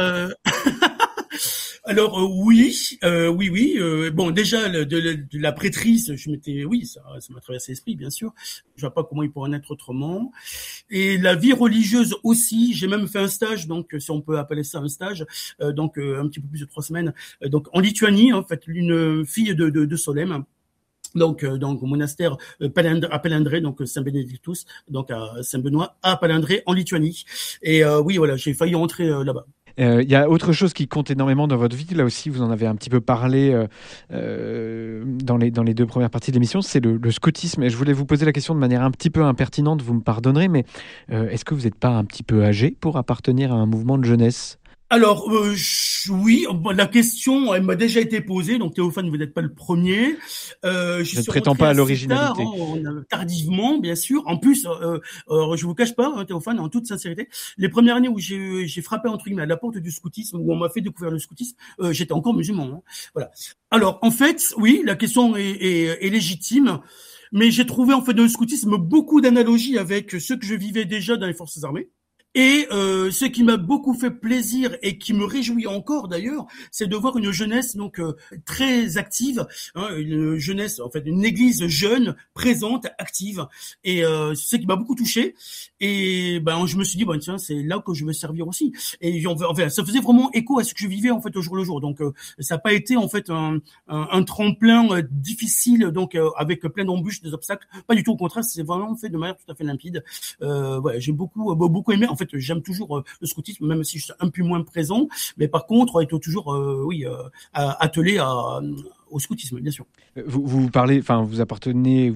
S11: Alors oui. Bon, déjà de la prêtrise, ça m'a traversé l'esprit, bien sûr. Je vois pas comment il pourrait en être autrement. Et la vie religieuse aussi. J'ai même fait un stage, donc si on peut appeler ça un stage, donc un petit peu plus de 3 semaines, donc en Lituanie, en fait, une fille de Solesmes. Donc au monastère à Palindré, donc Saint Benedictus, donc à Saint Benoît à Palindré en Lituanie. Et oui, voilà, j'ai failli rentrer là-bas.
S9: Il y a autre chose qui compte énormément dans votre vie, là aussi vous en avez un petit peu parlé dans les 2 premières parties de l'émission, c'est le scoutisme. Et je voulais vous poser la question de manière un petit peu impertinente, vous me pardonnerez, mais est-ce que vous n'êtes pas un petit peu âgé pour appartenir à un mouvement de jeunesse ?
S11: Alors oui, la question elle m'a déjà été posée, donc Théophane, vous n'êtes pas le premier.
S9: Je ne prétends pas à l'originalité.
S11: Tardivement, bien sûr. En plus, je vous cache pas, Théophane, en toute sincérité, les premières années où j'ai frappé entre guillemets à la porte du scoutisme, où on m'a fait découvrir le scoutisme, j'étais encore musulman. Hein. Voilà. Alors en fait, oui, la question est légitime. Mais j'ai trouvé en fait dans le scoutisme beaucoup d'analogies avec ce que je vivais déjà dans les forces armées. Et ce qui m'a beaucoup fait plaisir et qui me réjouit encore d'ailleurs, c'est de voir une jeunesse donc très active, hein, une jeunesse en fait, une église jeune, présente, active. Et c'est ce qui m'a beaucoup touché. Et je me suis dit tiens, c'est là que je veux servir aussi. Et ça faisait vraiment écho à ce que je vivais en fait au jour le jour. Donc ça n'a pas été en fait un tremplin difficile, donc avec plein d'embûches, des obstacles. Pas du tout, au contraire, c'est vraiment fait de manière tout à fait limpide. Voilà, j'ai beaucoup aimé. En fait, j'aime toujours le scoutisme, même si je suis un peu moins présent. Mais par contre, être toujours, attelé au scoutisme, bien sûr.
S9: Vous parlez, enfin, vous appartenez,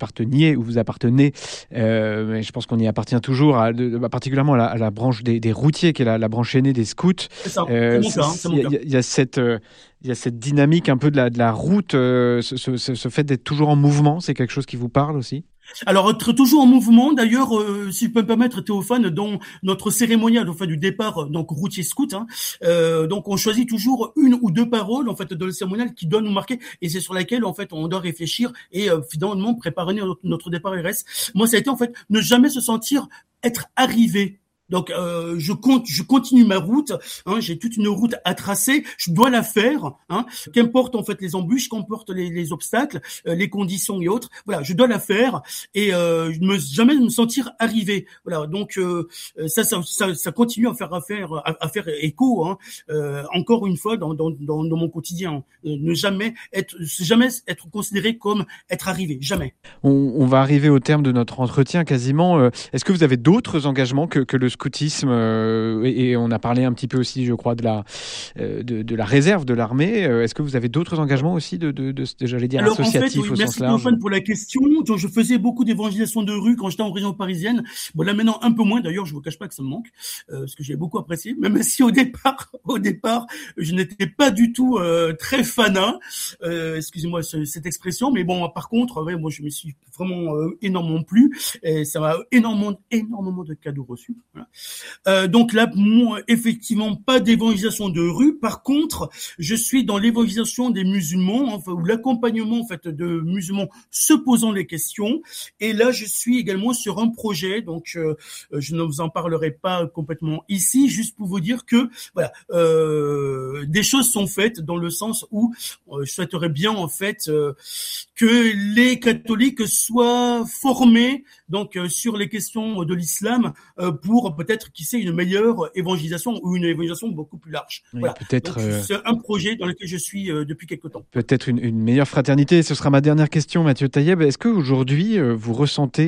S9: mais je pense qu'on y appartient toujours, particulièrement à la branche des routiers, qui est la branche aînée des scouts.
S11: C'est ça, c'est mon cas.
S9: Il y a cette dynamique un peu de la route, ce fait d'être toujours en mouvement, c'est quelque chose qui vous parle aussi ?
S11: Alors, être toujours en mouvement, d'ailleurs, si je peux me permettre, Théophane, dans notre cérémonial, du départ, donc routier scout, donc on choisit toujours 1 ou 2 paroles, en fait, dans le cérémonial qui doivent nous marquer, et c'est sur laquelle, en fait, on doit réfléchir et finalement préparer notre départ RS. Moi, ça a été, en fait, ne jamais se sentir être arrivé. Donc je continue ma route, j'ai toute une route à tracer, je dois la faire, qu'importe en fait les embûches, qu'importe les obstacles, les conditions et autres, voilà, je dois la faire et jamais me sentir arrivé. Voilà, donc ça continue à faire écho, encore une fois dans mon quotidien, ne jamais être considéré comme être arrivé, jamais.
S9: On va arriver au terme de notre entretien quasiment. Est-ce que vous avez d'autres engagements que le scoutisme, et on a parlé un petit peu aussi, je crois, de la réserve de l'armée. Est-ce que vous avez d'autres engagements aussi j'allais dire, associatifs, en fait,
S11: au sens large ? Merci Théophane pour la question. Donc, je faisais beaucoup d'évangélisation de rue quand j'étais en région parisienne. Bon, là maintenant un peu moins. D'ailleurs, je vous cache pas que ça me manque, parce que j'ai beaucoup apprécié. Même si au départ, je n'étais pas du tout très fanat. Excusez-moi cette expression, mais bon, par contre, moi, je me suis vraiment énormément plu. Et ça m'a énormément de cadeaux reçus. Voilà. Donc là, moi, effectivement, pas d'évangélisation de rue. Par contre, je suis dans l'évangélisation des musulmans, enfin, ou l'accompagnement en fait de musulmans se posant les questions. Et là, je suis également sur un projet. Donc, je ne vous en parlerai pas complètement ici, juste pour vous dire que voilà, des choses sont faites dans le sens où je souhaiterais bien en fait que les catholiques soient formés donc sur les questions de l'islam pour peut-être qui sait une meilleure évangélisation ou une évangélisation beaucoup plus large.
S9: Oui,
S11: voilà.
S9: Peut-être
S11: donc, c'est un projet dans lequel je suis depuis quelque temps.
S9: Peut-être une meilleure fraternité. Ce sera ma dernière question, Mathieu Taïeb. Est-ce qu'aujourd'hui vous ressentez